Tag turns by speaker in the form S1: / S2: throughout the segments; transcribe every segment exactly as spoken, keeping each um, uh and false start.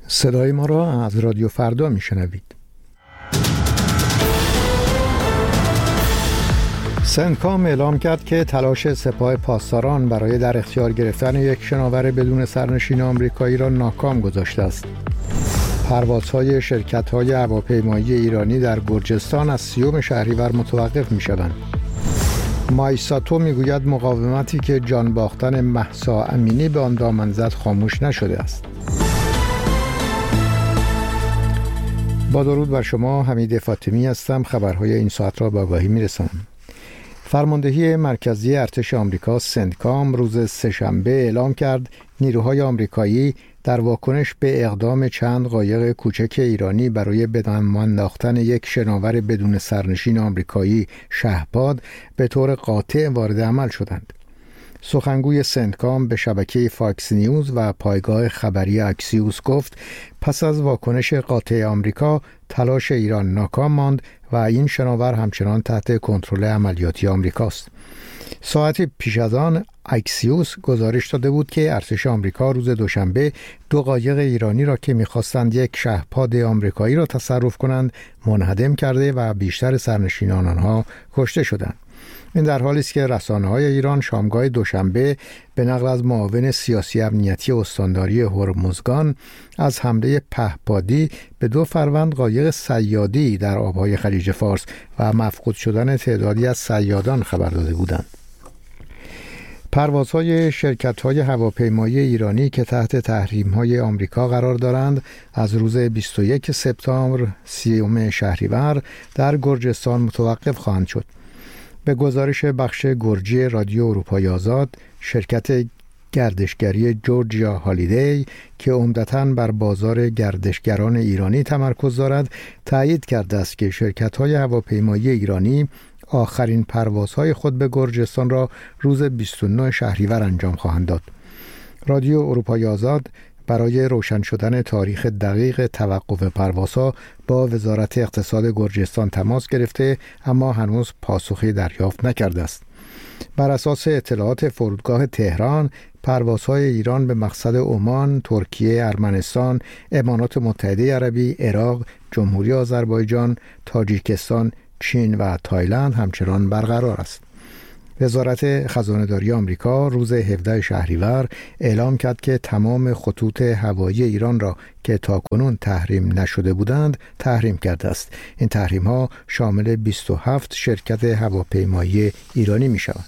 S1: صدای ما را از رادیو فردا میشنوید. سنتکام اعلام کرد که تلاش سپاه پاسداران برای در اختیار گرفتن یک شناور بدون سرنشین آمریکایی را ناکام گذاشته است. پروازهای شرکت‌های هواپیمایی ایرانی در گرجستان از سیوم شهریور متوقف می‌شوند. مایساتو میگوید مقاومتی که جان باختن مهسا امینی به آن دامن زد خاموش نشده است. با درود بر شما، حمید فاطمی هستم. خبرهای این ساعت را به آگاهی می‌رسانم. فرماندهی مرکزی ارتش آمریکا سنتکام روز سه‌شنبه اعلام کرد نیروهای آمریکایی در واکنش به اقدام چند قایق کوچک ایرانی برای به دام انداختن یک شناور بدون سرنشین آمریکایی شهپاد به طور قاطع وارد عمل شدند. سخنگوی سنتکام به شبکه فاکس نیوز و پایگاه خبری اکسیوس گفت پس از واکنش قاطع آمریکا تلاش ایران ناکام ماند و این شناور همچنان تحت کنترل عملیاتی آمریکاست. ساعتی پیش از آن اکسیوس گزارش داده بود که ارتش آمریکا روز دوشنبه دو قایق ایرانی را که می‌خواستند یک شهپاد آمریکایی را تصرف کنند منهدم کرده و بیشتر سرنشینان آنها کشته شدند. این در حالی است که رسانه‌های ایران شامگاه دوشنبه به نقل از معاون سیاسی امنیتی استانداری هرمزگان از حمله پهپادی به دو فروند قایق صیادی در آبهای خلیج فارس و مفقود شدن تعدادی از صیادان خبر داده بودند. پروازهای شرکت‌های هواپیمایی ایرانی که تحت تحریم‌های آمریکا قرار دارند از روز بیست و یکم سپتامبر سیوم شهریور در گرجستان متوقف خواهند شد. به گزارش بخش گرجی رادیو اروپای آزاد، شرکت گردشگری جورجیا هالیدی که عمدتاً بر بازار گردشگران ایرانی تمرکز دارد، تایید کرده است که شرکت‌های هواپیمایی ایرانی آخرین پروازهای خود به گرجستان را روز بیست و نهم شهریور انجام خواهند داد. رادیو اروپای آزاد برای روشن شدن تاریخ دقیق توقف پروازها با وزارت اقتصاد گرجستان تماس گرفته اما هنوز پاسخی دریافت نکرده است. بر اساس اطلاعات فرودگاه تهران، پروازهای ایران به مقصد عمان، ترکیه، ارمنستان، امارات متحده عربی، عراق، جمهوری آذربایجان، تاجیکستان، چین و تایلند همچنان برقرار است. وزارت خزانه‌داری آمریکا روز هفدهم شهریور اعلام کرد که تمام خطوط هوایی ایران را که تاکنون تحریم نشده بودند تحریم کرده است. این تحریم‌ها شامل بیست و هفت شرکت هواپیمایی ایرانی می‌شوند.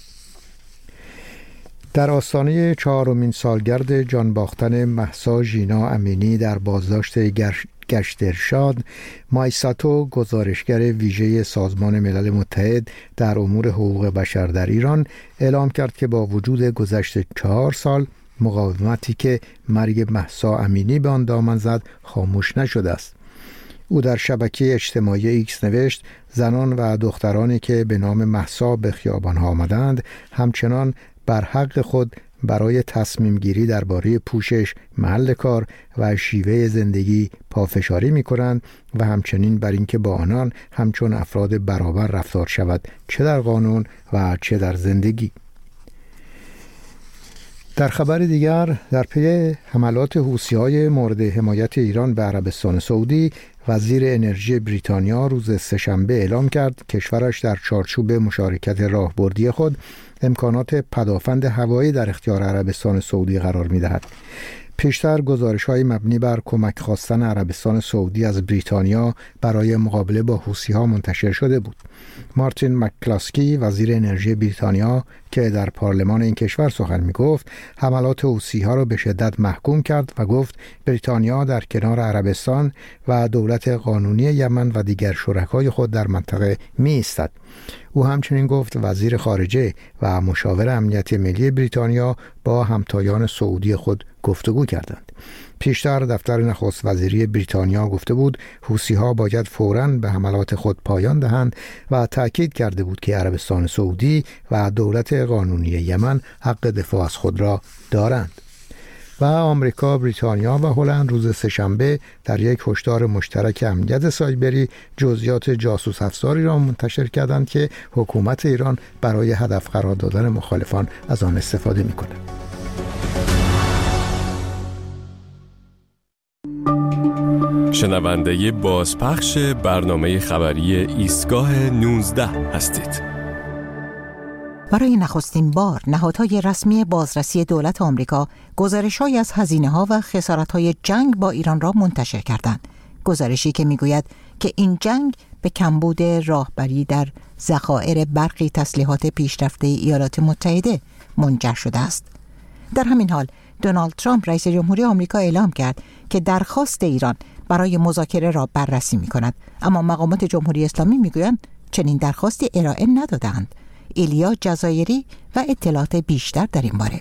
S1: در آستانه چهارمین سالگرد جان باختن مهسا ژینا امینی در بازداشت گشت ارشاد، مایساتو گزارشگر ویژه سازمان ملل متحد در امور حقوق بشر در ایران اعلام کرد که با وجود گذشت چهار سال مقاومتی که مرگ مهسا امینی به آن دامن زد خاموش نشده است. او در شبکه اجتماعی ایکس نوشت زنان و دخترانی که به نام مهسا به خیابان‌ها آمدند همچنان بر حق خود برای تصمیم گیری درباره پوشش، محل کار و شیوه زندگی پافشاری می کنند و همچنین بر اینکه با آنان همچون افراد برابر رفتار شود، چه در قانون و چه در زندگی. در خبر دیگر، در پی حملات حوثی‌های مورد حمایت ایران به عربستان سعودی، وزیر انرژی بریتانیا روز سه‌شنبه اعلام کرد کشورش در چارچوب مشارکت راهبردی خود امکانات پدافند هوایی در اختیار عربستان سعودی قرار می‌دهد. پیشتر گزارش‌های مبنی بر کمک خواستن عربستان سعودی از بریتانیا برای مقابله با حوثی‌ها منتشر شده بود. مارتین مکلاسکی وزیر انرژی بریتانیا که در پارلمان این کشور سخن می‌گفت، حملات حوثی‌ها را به شدت محکوم کرد و گفت بریتانیا در کنار عربستان و دولت قانونی یمن و دیگر شرکای خود در منطقه می‌ایستد. او همچنین گفت وزیر خارجه و مشاور امنیت ملی بریتانیا با همتایان سعودی خود گفتگو کردند. پیشتر دفتر نخست وزیری بریتانیا گفته بود حوثی‌ها باید فوراً به حملات خود پایان دهند و تأکید کرده بود که عربستان سعودی و دولت قانونی یمن حق دفاع از خود را دارند. و آمریکا، بریتانیا و هلند روز سه‌شنبه در یک هشدار مشترک امنیت سایبری جزئیات جاسوس افزاری را منتشر کردند که حکومت ایران برای هدف قرار دادن مخالفان از آن استفاده می‌کند.
S2: شنونده بازپخش برنامه خبری ایستگاه نوزده هستید.
S3: برای نخستین بار نهادهای رسمی بازرسی دولت آمریکا گزارش‌هایی از هزینه‌ها و خسارت‌های جنگ با ایران را منتشر کردند. گزارشی که می‌گوید که این جنگ به کمبود راهبری در ذخایر برخی تسلیحات پیشرفته ایالات متحده منجر شده است. در همین حال دونالد ترامپ رئیس جمهوری آمریکا اعلام کرد که درخواست ایران برای مذاکره را بررسی می‌کند، اما مقامات جمهوری اسلامی می‌گویند چنین درخواستی ارائه ندادند. ایلیا جزایری و اطلاعات بیشتر در این باره.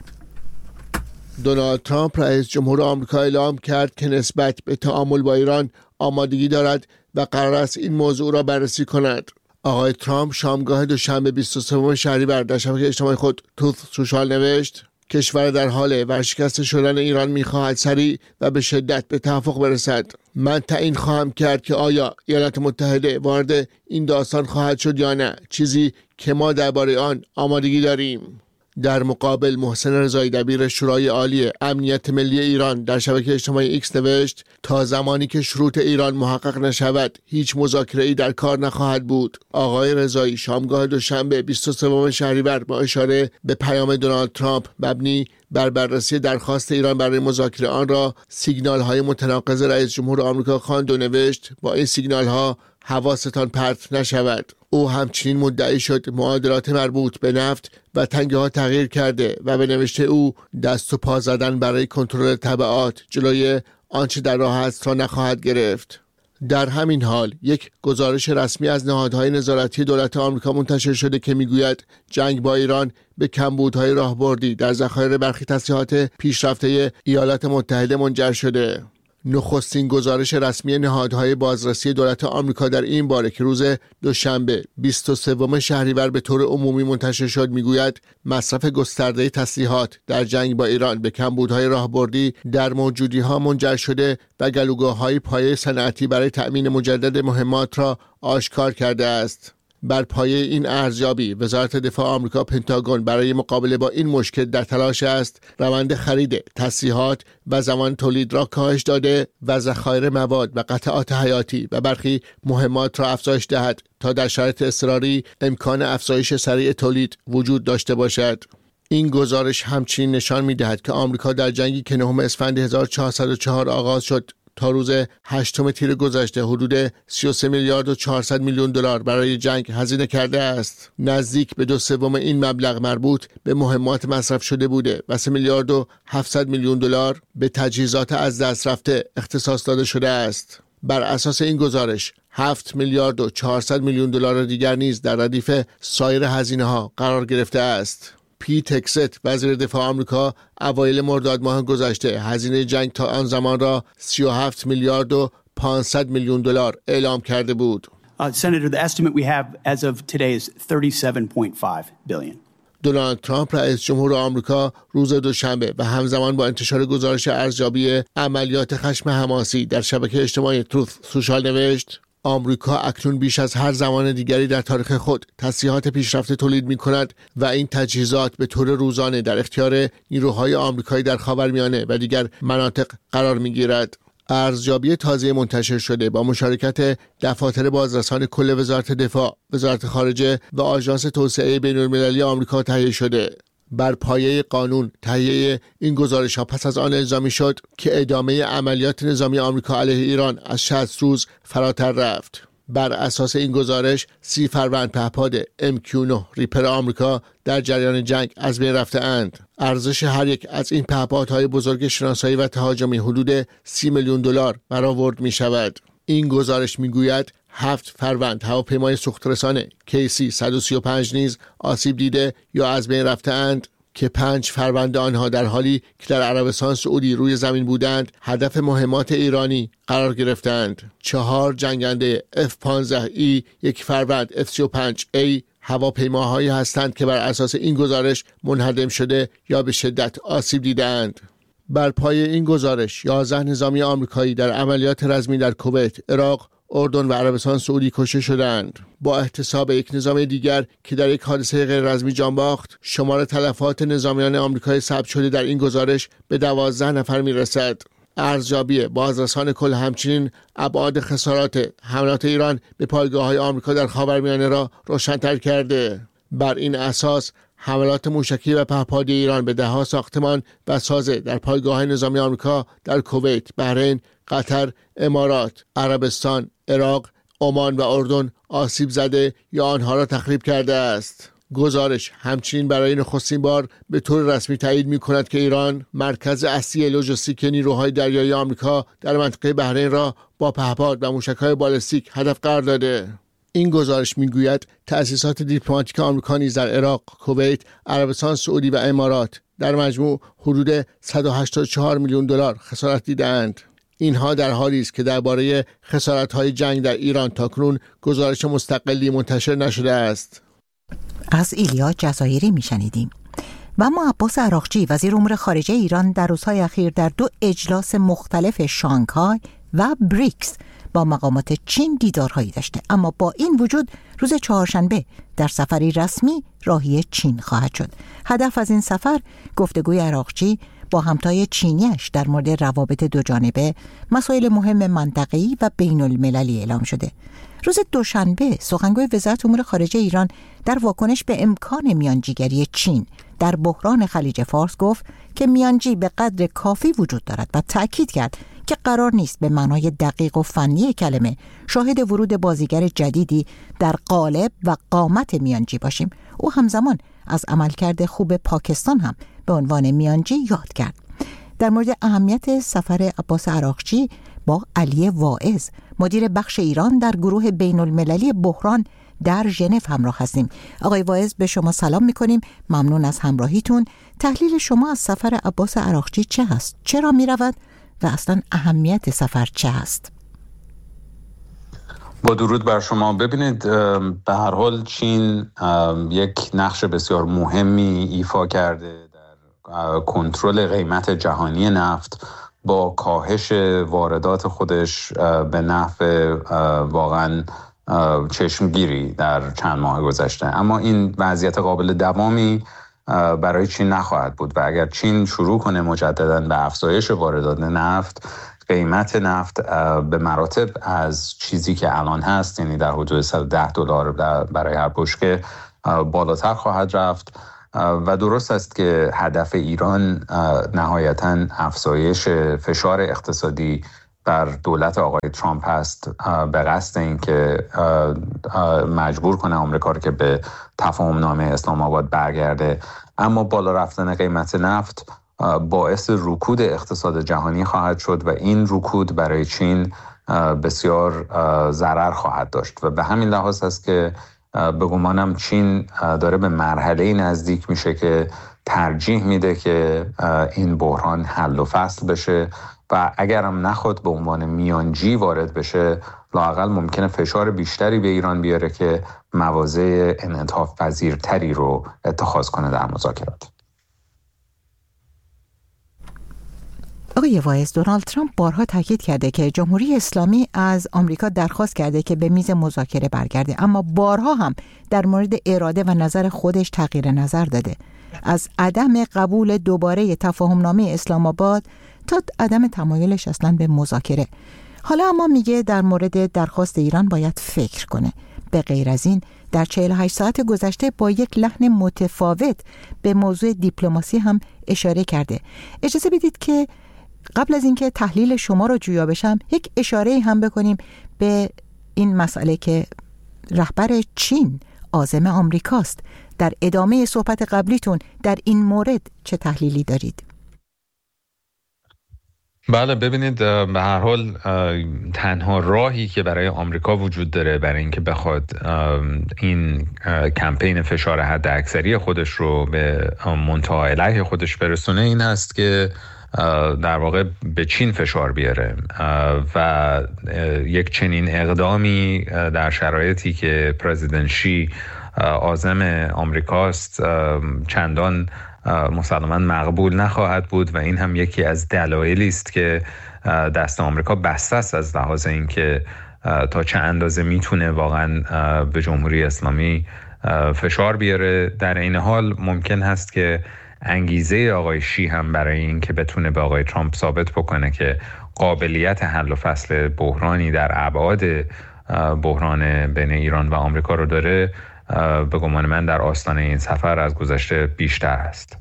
S4: دونالد ترامپ رئیس جمهور آمریکا اعلام کرد که نسبت به تعامل با ایران آمادگی دارد و قرار است این موضوع را بررسی کند. آقای ترامپ شامگاه دوشنبه بیست و سوم شهریور در شبکه اجتماعی خود توث سوشال نوشت: کشور در حال ورشکسته شدن ایران می‌خواهد سریع و به شدت به توافق برسد. من تعیین خواهم کرد که آیا ایالات متحده وارد این داستان خواهد شد یا نه، چیزی که ما درباره آن آمادگی داریم. در مقابل محسن رضایی دبیر شورای عالی امنیت ملی ایران در شبکه اجتماعی ایکس نوشت: تا زمانی که شروط ایران محقق نشود هیچ مذاکره‌ای در کار نخواهد بود. آقای رضایی شامگاه دوشنبه بیست و سوم شهریور با اشاره به پیام دونالد ترامپ مبنی بر بررسی درخواست ایران برای مذاکره آن را سیگنال‌های متناقض رئیس جمهور آمریکا خواند و نوشت: با این سیگنال‌ها حواستان پرت نشود. او همچنین مدعی شد معادلات مربوط به نفت و تنگه ها تغییر کرده و به نوشته او دست و پا زدن برای کنترل تبعات جلوی آنچه در راه است را نخواهد گرفت. در همین حال یک گزارش رسمی از نهادهای نظارتی دولت آمریکا منتشر شده که میگوید جنگ با ایران به کمبودهای راهبردی در ذخایر برخی تسلیحات پیشرفته ایالات متحده منجر شده. نخستین گزارش رسمی نهادهای بازرسی دولت آمریکا در این باره که روز دوشنبه بیست و سوم شهریور به طور عمومی منتشر شد میگوید مصرف گسترده تسلیحات در جنگ با ایران به کمبودهای راهبردی در موجودی‌ها منجر شده و گلوگاه‌های پایه صنعتی برای تأمین مجدد مهمات را آشکار کرده است. بر پایه این ارزیابی وزارت دفاع آمریکا پنتاگون برای مقابله با این مشکل در تلاش است روند خرید تسلیحات و زمان تولید را کاهش داده و ذخایر مواد و قطعات حیاتی و برخی مهمات را افزایش دهد تا در شرایط اضطراری امکان افزایش سریع تولید وجود داشته باشد. این گزارش همچنین نشان می‌دهد که آمریکا در جنگی که نهم اسفند هزار و چهارصد و چهار آغاز شد تا روز هشتم تیر گذشته حدود سی و سه میلیارد و چهارصد میلیون دلار برای جنگ هزینه کرده است. نزدیک به دو سوم این مبلغ مربوط به مهمات مصرف شده بوده و سه میلیارد و هفتصد میلیون دلار به تجهیزات از دست رفته اختصاص داده شده است. بر اساس این گزارش هفت میلیارد و چهارصد میلیون دلار دیگر نیز در ردیف سایر هزینه‌ها قرار گرفته است. پیت هگست وزیر دفاع آمریکا اوایل مرداد ماه گذشته هزینه جنگ تا آن زمان را سی و هفت میلیارد و پانصد میلیون دلار اعلام کرده بود.
S5: Uh, Senator, the estimate we have as of today is thirty-seven point five billion.
S4: دونالد ترامپ رئیس جمهور آمریکا روز دوشنبه و همزمان با انتشار گزارش ارزیابی عملیات خشم حماسی در شبکه اجتماعی توث سوشال نوشت: آمریکا اکنون بیش از هر زمان دیگری در تاریخ خود تسلیحات پیشرفته تولید می کند و این تجهیزات به طور روزانه در اختیار نیروهای آمریکایی در خاورمیانه و دیگر مناطق قرار می گیرد. ارزیابی تازه منتشر شده با مشارکت دفاتر بازرسان کل وزارت دفاع، وزارت خارجه و آژانس توسعه بین‌المللی آمریکا تهیه شده. بر پایه قانون تهیه این گزارش‌ها پس از آن الزامی شد که ادامه عملیات نظامی آمریکا علیه ایران از شصت روز فراتر رفت. بر اساس این گزارش سی فروند پهپاد ام کیو نه ریپر آمریکا در جریان جنگ از بین رفته اند. ارزش هر یک از این پهپادهای بزرگ شناسایی و تهاجمی حدود سی میلیون دلار برآورد می شود. این گزارش می گوید هفت فروند هواپیمای سوخترسان کی سی صد و سی و پنج نیز آسیب دیده یا از بین رفته اند که پنج فروند آنها در حالی که در عربستان سعودی روی زمین بودند هدف مهمات ایرانی قرار گرفتند. چهار جنگنده اف پانزده ای، یک فروند اف سی و پنج ای هواپیماهایی هستند که بر اساس این گزارش منهدم شده یا به شدت آسیب دیدند. بر پایه این گزارش یازده نظامی آمریکایی در عملیات رزمی در کویت، عراق، اردن و عربستان سعودی کشته شدند. با احتساب یک نظام دیگر که در یک حادثه غیر رزمی جان باخت، شمار تلفات نظامیان آمریکایی ثبت شده در این گزارش به دوازده نفر میرسد. ارزیابی بازرسان کل همچنین ابعاد خسارات حملات ایران به پایگاه‌های آمریکا در خاورمیانه را روشن‌تر کرده. بر این اساس حملات موشکی و پهپادی ایران به ده‌ها ساختمان و سازه در پایگاه‌های نظامی آمریکا در کویت، بحرین، قطر، امارات، عربستان، عراق، عمان و اردن آسیب زده یا آنها را تخریب کرده است. گزارش همچنین برای نخستین بار به طور رسمی تایید می‌کند که ایران مرکز اصلی لوجستیک نیروهای دریایی آمریکا در منطقه بحرین را با پهپاد و موشک‌های بالستیک هدف قرار داده. این گزارش میگوید تأسیسات دیپلماتیک آمریکا نیز در عراق، کویت، عربستان سعودی و امارات در مجموع حدود صد و هشتاد و چهار میلیون دلار خسارت دیده‌اند. اینها در حالی است که درباره خسارت‌های جنگ در ایران تاکنون گزارش مستقلی منتشر نشده است.
S3: از ایلیا جزایری میشنیدیم. و اما عباس عراقچی وزیر امور خارجه ایران در روزهای اخیر در دو اجلاس مختلف شانگهای و بریکس با مقامات چین دیدارهایی داشته، اما با این وجود روز چهارشنبه در سفری رسمی راهی چین خواهد شد. هدف از این سفر گفتگوی عراقچی با همتای چینیش در مورد روابط دو جانبه، مسائل مهم منطقه‌ای و بین المللی اعلام شده. روز دوشنبه سخنگوی وزارت امور خارجه ایران در واکنش به امکان میانجیگری چین در بحران خلیج فارس گفت که میانجی به قدر کافی وجود دارد و تأکید کرد که قرار نیست به معنای دقیق و فنی کلمه شاهد ورود بازیگر جدیدی در قالب و قامت میانجی باشیم. او همزمان از عملکرد خوب پاکستان هم به عنوان میانجی یاد کرد. در مورد اهمیت سفر عباس عراقچی با علی واعظ مدیر بخش ایران در گروه بین المللی بحران در ژنو همراه هستیم. آقای واعظ به شما سلام میکنیم، ممنون از همراهیتون. تحلیل شما از سفر عباس عراقچی چه هست؟ چرا میرود و اصلا اهمیت سفر چه هست؟
S6: با درود بر شما. ببینید، به هر حال چین یک نقش بسیار مهمی ایفا کرده در کنترل قیمت جهانی نفت با کاهش واردات خودش به نفع واقعا چشمگیری در چند ماه گذشته. اما این وضعیت قابل دوامی برای چین نخواهد بود و اگر چین شروع کنه مجددا به افزایش واردات نفت، قیمت نفت به مراتب از چیزی که الان هست، یعنی در حدود صد و ده دلار برای هر بشکه، بالاتر خواهد رفت. و درست است که هدف ایران نهایتاً افزایش فشار اقتصادی بر دولت آقای ترامپ هست به قصد اینکه مجبور کنه آمریکا رو که به تفاهم نامه اسلام آباد برگرده. اما بالا رفتن قیمت نفت باعث رکود اقتصاد جهانی خواهد شد و این رکود برای چین بسیار ضرر خواهد داشت و به همین لحاظ است که به گمانم چین داره به مرحله نزدیک میشه که ترجیح میده که این بحران حل و فصل بشه و اگرم نخواد به عنوان میانجی وارد بشه، لااقل ممکنه فشار بیشتری به ایران بیاره که مواضع انعطاف پذیرتری رو اتخاذ کنه در مذاکرات.
S3: آقای واعظ، دونالد ترامپ بارها تاکید کرده که جمهوری اسلامی از آمریکا درخواست کرده که به میز مذاکره برگرده، اما بارها هم در مورد اراده و نظر خودش تغییر نظر داده، از عدم قبول دوباره تفاهمنامه اسلام آباد تا عدم تمایلش اصلا به مذاکره. حالا اما میگه در مورد درخواست ایران باید فکر کنه. به غیر از این در چهل و هشت ساعت گذشته با یک لحن متفاوت به موضوع دیپلماسی هم اشاره کرده. اجازه بدید که قبل از اینکه تحلیل شما رو جویا بشم یک اشاره هم بکنیم به این مسئله که رهبر چین عازم آمریکاست. در ادامه صحبت قبلیتون در این مورد چه تحلیلی دارید؟
S6: بله، ببینید، به هر حال تنها راهی که برای آمریکا وجود داره برای اینکه بخواد این کمپین فشار حداکثری خودش رو به منتهی علیه خودش برسونه این است که در واقع به چین فشار بیاره و یک چنین اقدامی در شرایطی که پرزیدنت شی عازم آمریکاست چندان مسلماً مقبول نخواهد بود و این هم یکی از دلایلی است که دست آمریکا بسته است از لحاظ اینکه تا چه اندازه میتونه واقعاً به جمهوری اسلامی فشار بیاره. در این حال ممکن هست که انگیزه آقای شی هم برای این که بتونه به آقای ترامپ ثابت بکنه که قابلیت حل و فصل بحرانی در ابعاد بحران بین ایران و آمریکا رو داره، به گمان من در آستانه این سفر از گذشته بیشتر هست.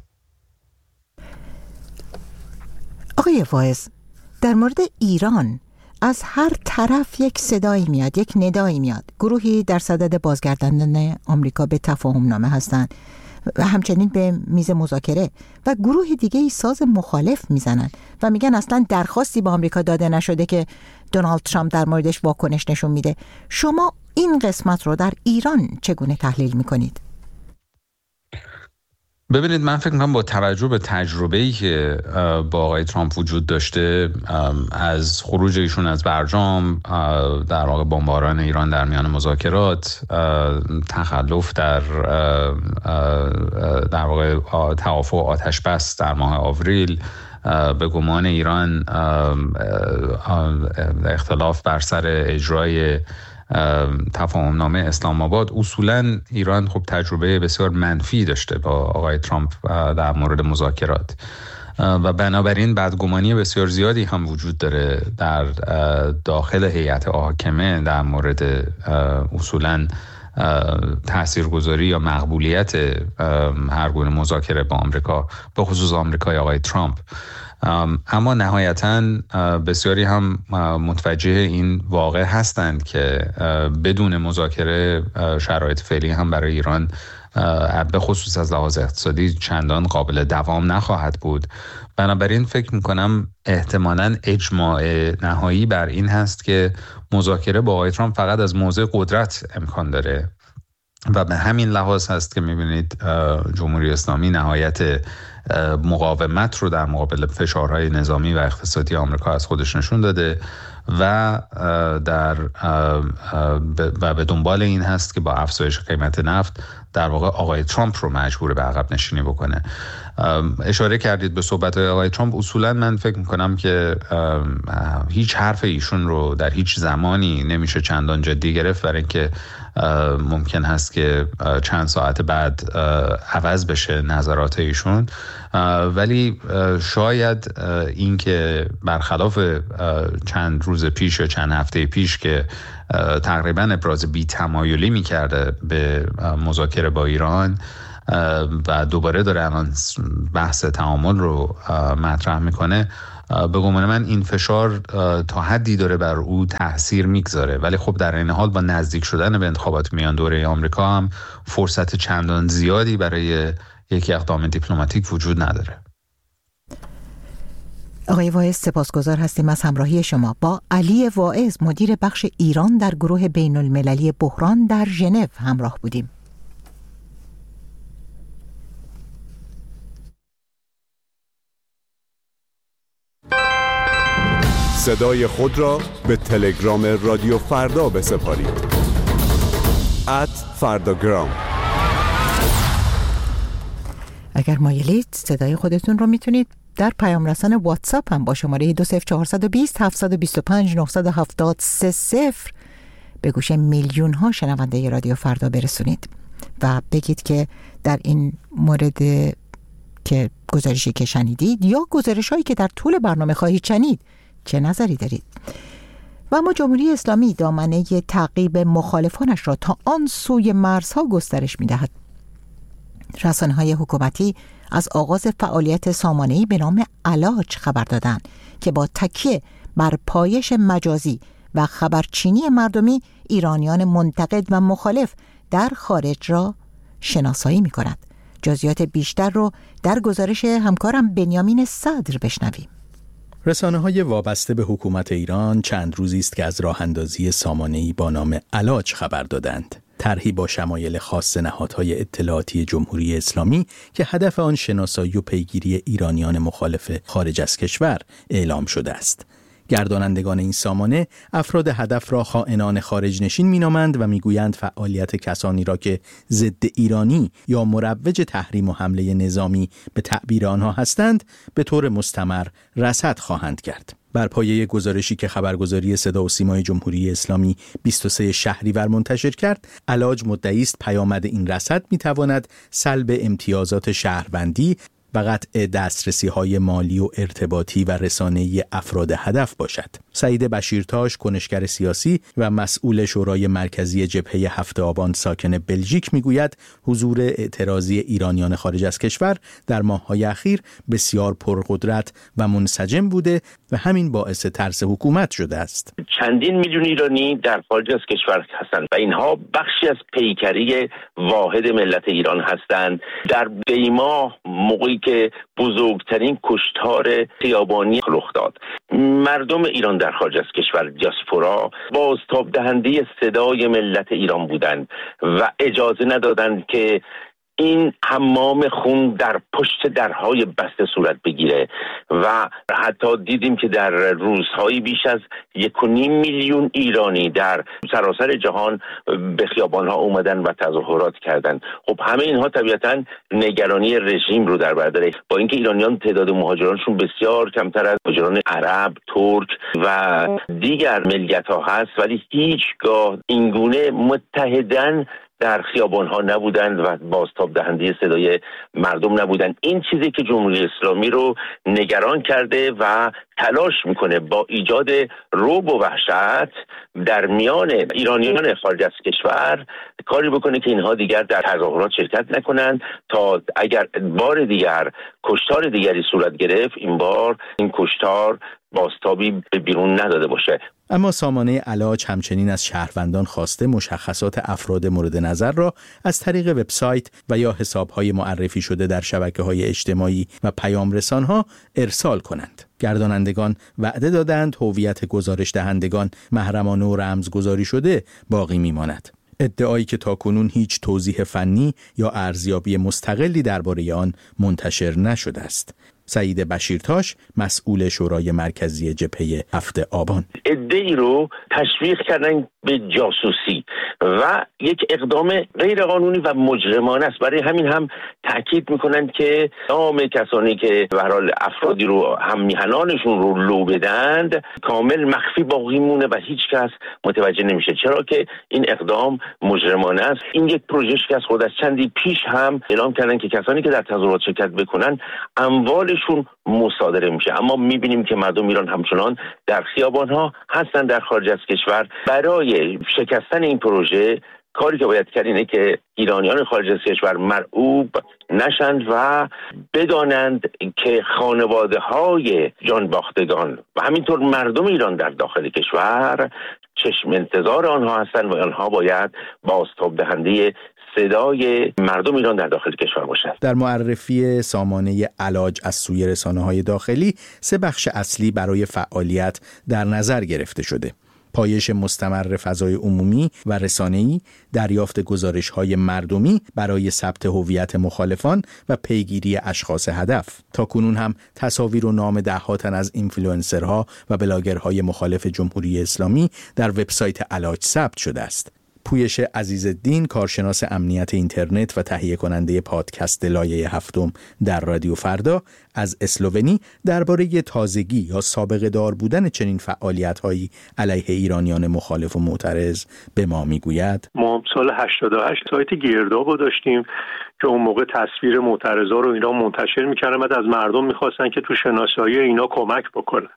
S3: آقای واعظ، در مورد ایران از هر طرف یک صدایی میاد، یک ندایی میاد. گروهی در صدد بازگرداندن آمریکا به تفاهم نامه هستند و همچنین به میز مذاکره، و گروه دیگه ای ساز مخالف میزنن و میگن اصلا درخواستی به آمریکا داده نشده که دونالد ترامپ در موردش واکنش نشون میده. شما این قسمت رو در ایران چگونه تحلیل میکنید؟
S6: ببینید، من فکر میکنم با توجه به تجربه‌ای که با آقای ترامپ وجود داشته از خروج ایشون از برجام، در واقع بمباران ایران در میان مذاکرات، تخلف در در واقع توافق آتش بس در ماه آوریل، به گمان ایران اختلاف بر سر اجرای تفاهم نامه اسلام آباد، اصولاً ایران خب تجربه بسیار منفی داشته با آقای ترامپ در مورد مذاکرات و بنابراین بدگمانی بسیار زیادی هم وجود داره در داخل هیئت حاکمه در مورد اصولاً تاثیرگذاری یا مقبولیت هر گونه مذاکره با آمریکا، به خصوص آمریکای آقای ترامپ. اما نهایتاً بسیاری هم متوجه این واقع هستند که بدون مذاکره شرایط فعلی هم برای ایران به خصوص از لحاظ اقتصادی چندان قابل دوام نخواهد بود. بنابراین فکر میکنم احتمالاً اجماع نهایی بر این هست که مذاکره با آقای ترامپ فقط از موضع قدرت امکان داره و به همین لحاظ هست که میبینید جمهوری اسلامی نهایت مقاومت رو در مقابل فشارهای نظامی و اقتصادی آمریکا از خودش نشون داده و در و به دنبال این هست که با افزایش قیمت نفت در واقع آقای ترامپ رو مجبور به عقب نشینی بکنه. اشاره کردید به صحبت‌های آقای ترامپ. اصولاً من فکر می‌کنم که هیچ حرف ایشون رو در هیچ زمانی نمیشه چندان جدی گرفت، برای اینکه ممکن هست که چند ساعت بعد عوض بشه نظرات ایشون، ولی شاید این که برخلاف چند روز پیش یا چند هفته پیش که تقریباً ابراز بی‌تمایلی می‌کرده به مذاکره با ایران و دوباره داره الان بحث تعامل رو مطرح میکنه، به گمان من این فشار تا حدی داره بر او تاثیر میگذاره، ولی خب در این حال با نزدیک شدن به انتخابات میان دوره آمریکا هم فرصت چندان زیادی برای یک اقدام دیپلماتیک وجود نداره.
S3: آقای واعظ، سپاسگزار هستیم از همراهی شما. با علی واعظ، مدیر بخش ایران در گروه بین المللی بحران در ژنو همراه بودیم.
S2: صدای خود را به تلگرام رادیو فردا بسپارید. ات فرداگرام.
S3: اگر مایلید صدای خودتون رو میتونید در پیام رسان واتساپ هم با شماره دو صفر چهار دو صفر هفت دو پنج نه هفت سه صفر به گوش میلیون ها شنونده رادیو فردا برسونید و بگید که در این مورد که گزارشی که شنیدید یا گزارش هایی که در طول برنامه خواهید شنید چه نظری دارید. و اما جمهوری اسلامی دامنه تعقیب مخالفانش را تا آن سوی مرزها گسترش می‌دهد. رسانه‌های حکومتی از آغاز فعالیت سامانه‌ای به نام علاج خبر دادند که با تکیه بر پایش مجازی و خبرچینی مردمی ایرانیان منتقد و مخالف در خارج را شناسایی می‌کند. جزئیات بیشتر رو در گزارش همکارم بنیامین صدر بشنویم.
S7: رسانه‌های وابسته به حکومت ایران چند روزی است که از راه‌اندازی سامانه‌ای با نام علاج خبر دادند. طرحی با شمایل خاص نهادهای اطلاعاتی جمهوری اسلامی که هدف آن شناسایی و پیگیری ایرانیان مخالف خارج از کشور اعلام شده است. گردانندگان این سامانه افراد هدف را خائنان خارج نشین می‌نامند و می‌گویند فعالیت کسانی را که ضد ایرانی یا مروج تحریم و حمله نظامی به تعبیر آنها هستند به طور مستمر رصد خواهند کرد. بر پایه گزارشی که خبرگزاری صدا و سیمای جمهوری اسلامی بیست و سوم شهریور منتشر کرد، علاج مدعی است پیامد این رصد می‌تواند سلب امتیازات شهروندی و قطع دسترسی‌های مالی و ارتباطی و رسانه‌ای افراد هدف باشد. سعید بشیرتاش، کنشگر سیاسی و مسئول شورای مرکزی جبهه هفت آبان ساکن بلژیک میگوید حضور اعتراضی ایرانیان خارج از کشور در ماه‌های اخیر بسیار پرقدرت و منسجم بوده و همین باعث ترس حکومت شده است.
S8: چندین میلیون ایرانی در خارج از کشور هستند و اینها بخشی از پیکری واحد ملت ایران هستند. در دیما موقعی که بزرگترین کشتار خیابانی رخ داد، مردم ایران در خارج از کشور، دیاسپورا، بازتاب دهنده صدای ملت ایران بودند و اجازه ندادند که این حمام خون در پشت درهای بسته صورت بگیره و حتی دیدیم که در روزهای بیش از یک و نیم میلیون ایرانی در سراسر جهان به خیابانها اومدن و تظاهرات کردند. خب همه اینها طبیعتاً نگرانی رژیم رو در بر داره، با اینکه ایرانیان تعداد مهاجرانشون بسیار کمتر از مهاجران عرب، ترک و دیگر ملیت‌ها هست، ولی هیچگاه اینگونه متحداً در خیابان‌ها نبودند و بازتاب دهنده صدای مردم نبودند. این چیزی که جمهوری اسلامی رو نگران کرده و تلاش میکنه با ایجاد رعب و وحشت در میان ایرانیان خارج از کشور کاری بکنه که اینها دیگر در تظاهرات شرکت نکنند تا اگر بار دیگر کشتار دیگری صورت گرفت، این بار این کشتار بازتابی به بیرون نداده باشه.
S7: اما سامانه علاج همچنین از شهروندان خواسته مشخصات افراد مورد نظر را از طریق وبسایت و یا حساب‌های معرفی شده در شبکه‌های اجتماعی و پیام رسان‌ها ارسال کنند. گردانندگان وعده دادند هویت گزارش دهندگان محرمانه و رمزگذاری شده باقی میماند. ادعایی که تاکنون هیچ توضیح فنی یا ارزیابی مستقلی درباره آن منتشر نشده است. سعید بشیرتاش، مسئول شورای مرکزی جبهه هفت آبان:
S8: ادعی رو تشویق کردن به جاسوسی و یک اقدام غیرقانونی و مجرمانه است. برای همین هم تاکید میکنن که نام کسانی که به هر حال افرادی رو هم میهنانشون رو لو بدند کامل مخفی باقی مونه و هیچ کس متوجه نمیشه، چرا که این اقدام مجرمانه است. این یک پروژه که از خود از چندی پیش هم اعلام کردن که کسانی که در تظاهرات شرکت بکنن اموالشون مصادره میشه، اما میبینیم که مردم ایران همچنان در خیابانها هستن در خارج از کشور. برای شکستن این پروژه کاری که باید کرد اینه که ایرانیان خارج از کشور مرعوب نشند و بدانند که خانواده های جانباختگان و همینطور مردم ایران در داخل کشور چشم انتظار آنها هستند و آنها باید بازتاب دهنده صدای مردم ایران در داخل کشور باشد.
S7: در معرفی سامانه علاج از سوی رسانه‌های داخلی سه بخش اصلی برای فعالیت در نظر گرفته شده: پایش مستمر فضای عمومی و رسانه‌ای، دریافت گزارش‌های مردمی برای ثبت هویت مخالفان و پیگیری اشخاص هدف. تاکنون هم تصاویر و نام ده‌ها تن از اینفلوئنسرها و بلاگرهای مخالف جمهوری اسلامی در وبسایت علاج ثبت شده است. پویش عزیزالدین، کارشناس امنیت اینترنت و تهیه کننده پادکست لایه هفتم در رادیو فردا، از اسلوونی درباره تازگی یا سابقه دار بودن چنین فعالیت‌هایی علیه ایرانیان مخالف و معترض به ما میگوید:
S9: ما سال هشتاد و هشت سایت گرداب رو داشتیم که اون موقع تصویر معترضا رو اینا منتشر می‌کردن، بعد از مردم می‌خواستن که تو شناسایی اینا کمک بکنن.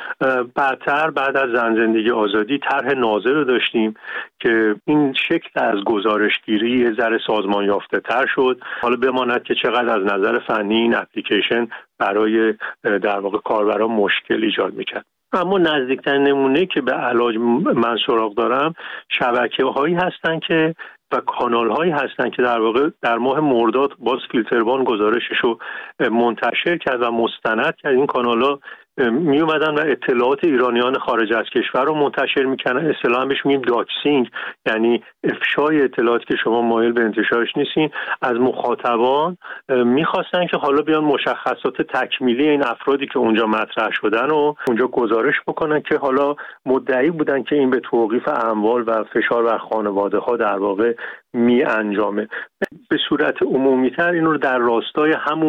S9: بعدتر بعد از زن زندگی آزادی طرح نازل رو داشتیم که این شکل از گزارشگیری یه ذره سازمان یافته تر شد. حالا بماند که چقدر از نظر فنی این اپلیکیشن برای در واقع کاربران مشکل ایجاد میکرد. اما نزدیکترین نمونه که به علاج من سراغ دارم شبکه‌هایی هستن که و کانال هایی هستن که در واقع در ماه مرداد باز فیلتروان گزارشش رو منتشر کرد و مستند کرد. این کانال ها می اومدن و اطلاعات ایرانیان خارج از کشور رو منتشر میکنن. اصطلاحاً بهش میگیم داکسینگ، یعنی افشای اطلاعاتی که شما مایل به انتشارش نیستین. از مخاطبان میخواستن که حالا بیان مشخصات تکمیلی این افرادی که اونجا مطرح شدن و اونجا گزارش بکنن که حالا مدعی بودن که این به توقیف اموال و فشار بر خانواده ها در واقع می انجامه. به صورت عمومی تر این رو در راستای همون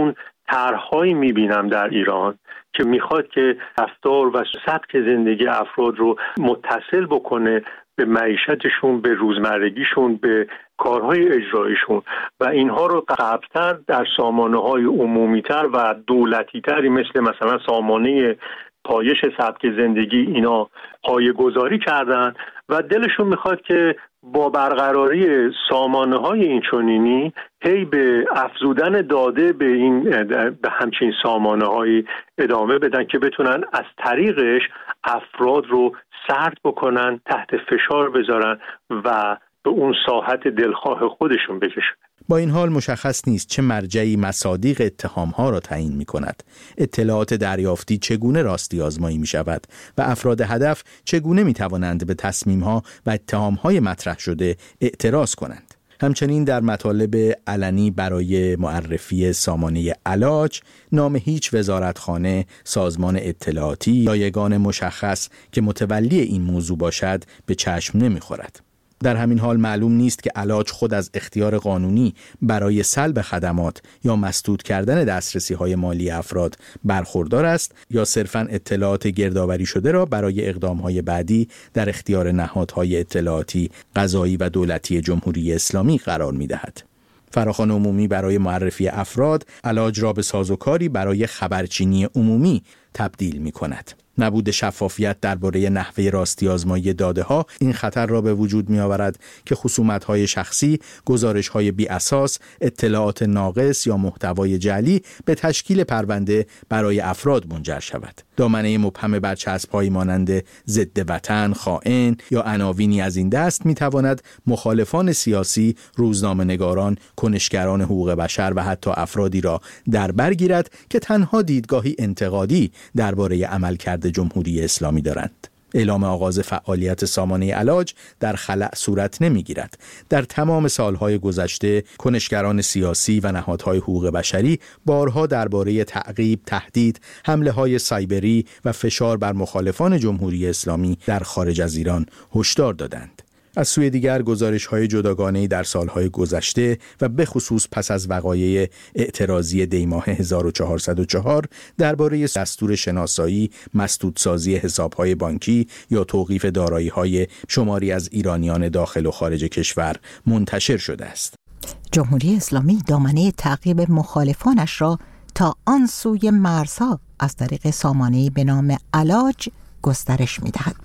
S9: طرح‌هایی می‌بینم در ایران که میخواد که رفتار و سبک زندگی افراد رو متصل بکنه به معیشتشون، به روزمرگیشون، به کارهای اجرایشون و اینها رو قبلتر در سامانه‌های عمومی‌تر و دولتی‌تری مثل مثلا سامانه پایش سبک زندگی اینا پایه‌گذاری کردن و دلشون میخواد که با برقراری سامانه‌های اینچنینی هی به افزودن داده به این به همچین سامانه‌های ادامه بدن که بتونن از طریقش افراد رو سرد بکنن، تحت فشار بذارن و به اون ساحت دلخواه خودشون بکشن.
S7: با این حال مشخص نیست چه مرجعی مصادیق اتهام‌ها را تعیین می‌کند. اطلاعات دریافتی چگونه راستی آزمایی می‌شود و افراد هدف چگونه می‌توانند به تصمیم‌ها و اتهام‌های مطرح شده اعتراض کنند. همچنین در مطالب علنی برای معرفی سامانه علاج نام هیچ وزارتخانه، سازمان اطلاعاتی یا یگان مشخص که متولی این موضوع باشد به چشم نمی‌خورد. در همین حال معلوم نیست که علاج خود از اختیار قانونی برای سلب خدمات یا مسدود کردن دسترسی‌های مالی افراد برخوردار است یا صرفاً اطلاعات گردآوری شده را برای اقدام‌های بعدی در اختیار نهادهای اطلاعاتی، قضایی و دولتی جمهوری اسلامی قرار می‌دهد. فراخوان عمومی برای معرفی افراد علاج را به سازوکاری برای خبرچینی عمومی تبدیل می‌کند. نبود شفافیت درباره نحوه راستی آزمایی داده ها این خطر را به وجود می آورد که خصومت های شخصی، گزارش های بی اساس، اطلاعات ناقص یا محتوای جعلی به تشکیل پرونده برای افراد منجر شود. دامنه مبهم برچسب هایی مانند ضد وطن، خائن یا عناوینی از این دست می تواند مخالفان سیاسی، روزنامه‌نگاران، کنشگران حقوق بشر و حتی افرادی را در بر گیرد که تنها دیدگاهی انتقادی درباره عملکرد جمهوری اسلامی دارند. اعلام آغاز فعالیت سامانه علاج در خلأ صورت نمیگیرد. در تمام سالهای گذشته کنشگران سیاسی و نهادهای حقوق بشری بارها درباره تعقیب، تهدید، حمله‌های سایبری و فشار بر مخالفان جمهوری اسلامی در خارج از ایران هشدار دادند. از سوی دیگر گزارش‌های جداگانه‌ای در سالهای گذشته و به خصوص پس از وقایع اعتراضی دیماه هزار و چهارصد و چهار درباره دستور شناسایی، مسدودسازی حساب‌های بانکی یا توقیف دارایی‌های شماری از ایرانیان داخل و خارج کشور منتشر شده است.
S3: جمهوری اسلامی دامنه تعقیب مخالفانش را تا آن سوی مرزها از طریق سامانه‌ای به نام علاج گسترش می‌دهد.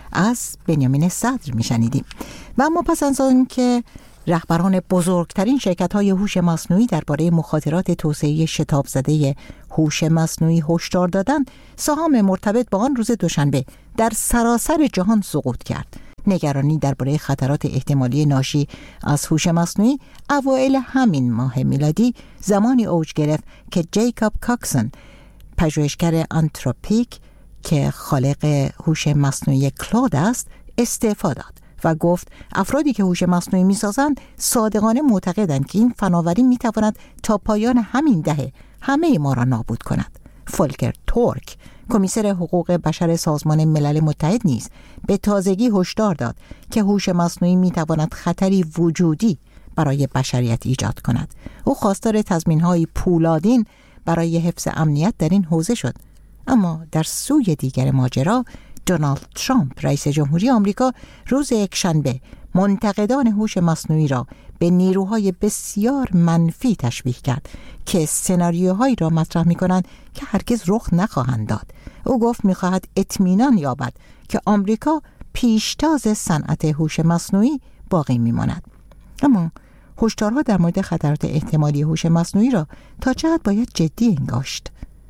S3: از بنیامین صدر میشنیدیم. و اما پس از آن که رهبران بزرگترین شرکت‌های هوش مصنوعی درباره مخاطرات توسعه شتاب زده هوش مصنوعی هشدار دادند، سهام مرتبط با آن روز دوشنبه در سراسر جهان سقوط کرد. نگرانی درباره خطرات احتمالی ناشی از هوش مصنوعی اوایل همین ماه میلادی زمانی اوج گرفت که جیکاب کاکسون، پژوهشگر آنتروپیک که خالق هوش مصنوعی کلود است، استعفا داد و گفت افرادی که هوش مصنوعی می‌سازند صادقانه معتقدند که این فناوری می‌تواند تا پایان همین دهه همه ما را نابود کند. فولکر تورک، کمیسر حقوق بشر سازمان ملل متحد نیز به تازگی هشدار داد که هوش مصنوعی می‌تواند خطری وجودی برای بشریت ایجاد کند. او خواستار تضمین‌های پولادین برای حفظ امنیت در این حوزه شد. اما در سوی دیگر ماجرا، دونالد ترامپ رئیس جمهوری آمریکا روز یکشنبه منتقدان هوش مصنوعی را به نیروهای بسیار منفی تشبیه کرد که سناریوهایی را مطرح می‌کنند که هرگز رخ نخواهند داد. او گفت می‌خواهد اطمینان یابد که آمریکا پیشتاز صنعت هوش مصنوعی باقی می‌ماند. اما هشدارها در مورد خطرات احتمالی هوش مصنوعی را تا چه حد باید جدی انگاشت؟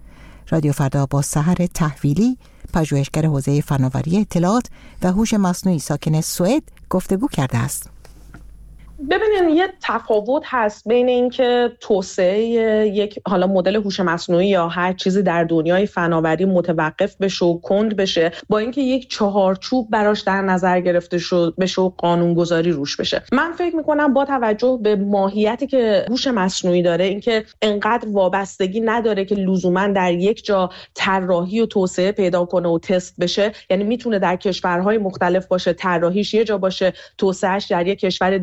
S3: رادیو فردا با سحر تحویلی، پژوهشگر حوزه فناوری اطلاعات و هوش مصنوعی ساکن سوئد، گفتگو کرده است.
S10: ببینین یه تفاوت هست بین اینکه توسعه یک حالا مدل هوش مصنوعی یا هر چیزی در دنیای فناوری متوقف بشه و کند بشه با اینکه یک چهارچوب براش در نظر گرفته شد بشه و قانونگذاری روش بشه. من فکر میکنم با توجه به ماهیتی که هوش مصنوعی داره، اینکه انقدر وابستگی نداره که لزوما در یک جا طراحی و توسعه پیدا کنه و تست بشه، یعنی میتونه در کشورهای مختلف باشه، طراحیش یه جا باشه، توسعهش در یک کشور دیگه و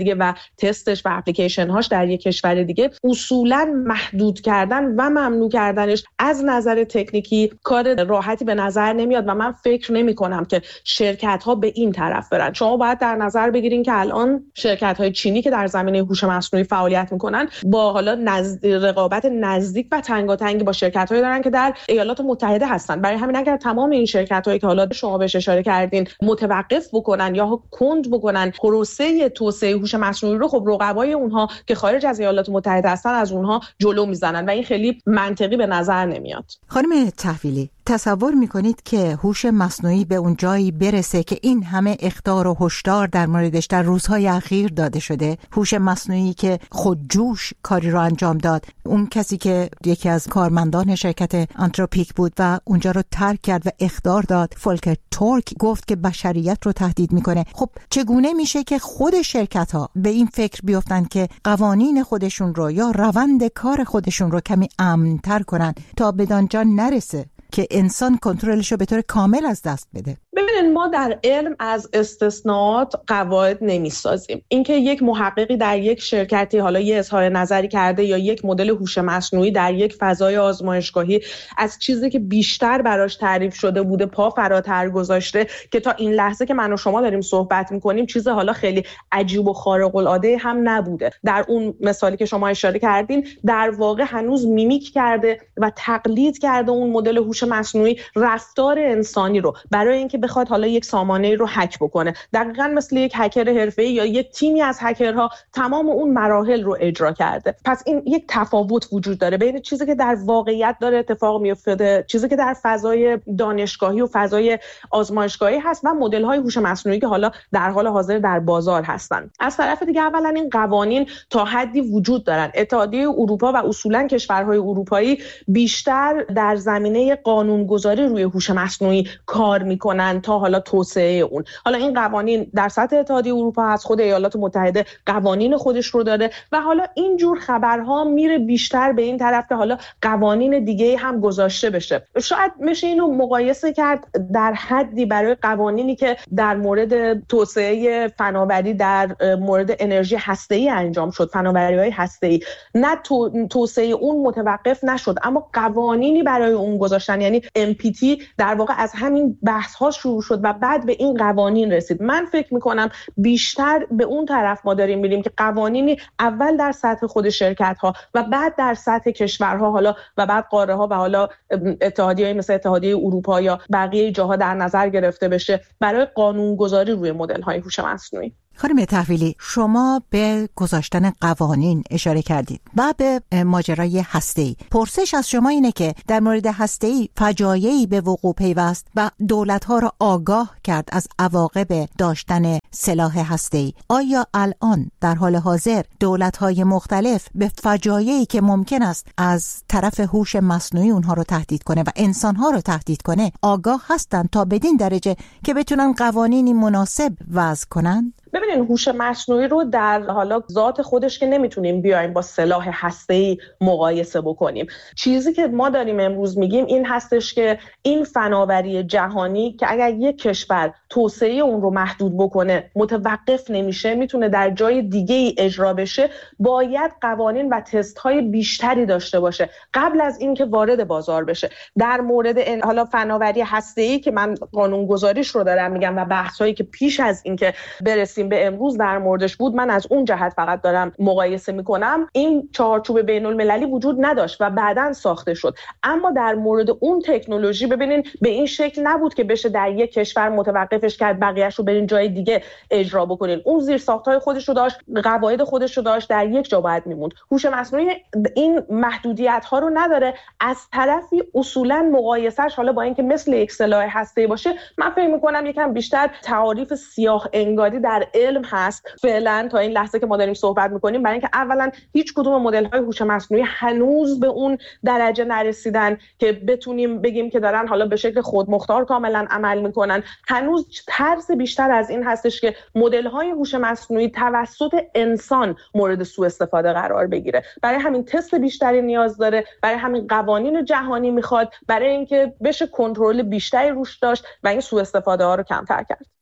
S10: تستش و اپلیکیشن هاش در یک کشور دیگه، اصولا محدود کردن و ممنوع کردنش از نظر تکنیکی کار راحتی به نظر نمیاد و من فکر نمی کنم که شرکت ها به این طرف برن. شما باید در نظر بگیرین که الان شرکت های چینی که در زمینه هوش مصنوعی فعالیت میکنن با حالا نزد... رقابت نزدیک و تنگاتنگی با شرکت هایی دارن که در ایالات متحده هستن. برای همین اگر تمام این شرکت هایی که حالا شما بهش اشاره کردین متوقف بکنن یا کند بکنن پروسه توسعه هوش مصنوعی رو، خب رقبای اونها که خارج از ایالات متحده هستن از اونها جلو میزنن و این خیلی منطقی به نظر نمیاد.
S3: خانم تحویلی، تصور میکنید که هوش مصنوعی به اون جایی برسه که این همه اخطار و هشدار در موردش در روزهای اخیر داده شده؟ هوش مصنوعی که خودجوش کاری رو انجام داد، اون کسی که یکی از کارمندان شرکت آنتروپیک بود و اونجا رو ترک کرد و اخطار داد، فولکر تورک، گفت که بشریت رو تهدید میکنه. خب چگونه میشه که خود شرکت ها به این فکر بیفتن که قوانین خودشون رو یا روند کار خودشون رو کمی امن‌تر کنن تا بدانجا نرسه که انسان کنترلش رو به طور کامل از دست بده؟
S10: ببینید، ما در علم از استثناءات قواعد نمیسازیم. اینکه یک محققی در یک شرکتی حالا یه اظهار نظری کرده یا یک مدل هوش مصنوعی در یک فضای آزمایشگاهی از چیزی که بیشتر براش تعریف شده بوده پا فراتر گذاشته که تا این لحظه که من و شما داریم صحبت میکنیم چیز حالا خیلی عجیب و خارق العاده هم نبوده. در اون مثالی که شما اشاره کردین در واقع هنوز میمیک کرده و تقلید کرده اون مدل هوش مصنوعی رفتار انسانی رو برای اینکه بخواد حالا یک سامانه رو هک بکنه. دقیقاً مثل یک هکر حرفه‌ای یا یک تیمی از هکرها تمام اون مراحل رو اجرا کرده. پس این یک تفاوت وجود داره بین چیزی که در واقعیت داره اتفاق میفته، چیزی که در فضای دانشگاهی و فضای آزمایشگاهی هست و مدل‌های هوش مصنوعی که حالا در حال حاضر در بازار هستن. از طرف دیگه اولا این قوانین تا حدی وجود دارن. اتحادیه اروپا و اصولاً کشورهای اروپایی بیشتر در زمینه قانونگذاری روی هوش مصنوعی کار میکنن تا حالا توسعه اون. حالا این قوانین در سطح اتحادیه اروپا هست، خود ایالات متحده قوانین خودش رو داره و حالا اینجور خبرها میره بیشتر به این طرف که حالا قوانین دیگه هم گذاشته بشه. شاید میشه اینو مقایسه کرد در حدی برای قوانینی که در مورد توسعه فناوری در مورد انرژی هسته‌ای انجام شد، فناوری‌های هسته‌ای، نه تو، توسعه اون متوقف نشد اما قوانینی برای اون گذاشتن، یعنی ام پی تی در واقع از همین بحث ها شروع شد و بعد به این قوانین رسید. من فکر میکنم بیشتر به اون طرف ما داریم میریم که قوانینی اول در سطح خود شرکت ها و بعد در سطح کشورها حالا و بعد قاره ها و حالا اتحادیه‌های مثل اتحادیه اروپا یا بقیه جاها در نظر گرفته بشه برای قانونگذاری روی مدل های هوش مصنوعی.
S3: خانم تحویلی، شما به گذاشتن قوانین اشاره کردید و به ماجرای هسته‌ای. پرسش از شما اینه که در مورد هسته‌ای فجایعی به وقوع پیوست و دولت‌ها را آگاه کرد از عواقب داشتن سلاح هسته‌ای. آیا الان در حال حاضر دولت‌های مختلف به فجایعی که ممکن است از طرف هوش مصنوعی اونها رو تهدید کنه و انسان‌ها رو تهدید کنه آگاه هستند تا بدین درجه که بتونن قوانینی مناسب وضع کنن؟
S10: ببینین، هوش مصنوعی رو در حالا ذات خودش که نمیتونیم بیایم با سلاح هسته‌ای مقایسه بکنیم. چیزی که ما داریم امروز میگیم این هستش که این فناوری جهانی که اگر یک کشور توسعه اون رو محدود بکنه متوقف نمیشه، میتونه در جای دیگه ای اجرا بشه، باید قوانین و تست های بیشتری داشته باشه قبل از اینکه وارد بازار بشه. در مورد حالا فناوری هسته‌ای که من قانونگذاریش رو دارم میگم و بحثایی که پیش از اینکه برسیم به امروز در موردش بود، من از اون جهت فقط دارم مقایسه میکنم. این چارچوب بین المللی وجود نداشت و بعداً ساخته شد، اما در مورد اون تکنولوژی ببینین به این شکل نبود که بشه در یک کشور متوقفش کرد بقیه‌اش رو برین جای دیگه اجرا بکنین. اون زیر ساختای خودش رو داشت، قواعد خودش رو داشت، در یک جا باید میموند. هوش مصنوعی این محدودیت ها رو نداره. از طرفی اصولاً مقایسهش حالا با اینکه مثل یک سلاح هسته‌ای باشه، من فکر میکنم یکم بیشتر تعاریف سیاه انگاری در علم هست فعلا تا این لحظه که ما داریم صحبت میکنیم، برای اینکه اولا هیچ کدوم مدل های هوش مصنوعی هنوز به اون درجه نرسیدن که بتونیم بگیم که دارن حالا به شکل خودمختار کاملا عمل میکنن. هنوز ترس بیشتر از این هستش که مدل های هوش مصنوعی توسط انسان مورد سوء استفاده قرار بگیره. برای همین تست بیشتری نیاز داره، برای همین قوانین جهانی میخواد، برای اینکه بشه کنترل بیشتری روش داشت و این سوء استفاده ها رو کمتر کرد.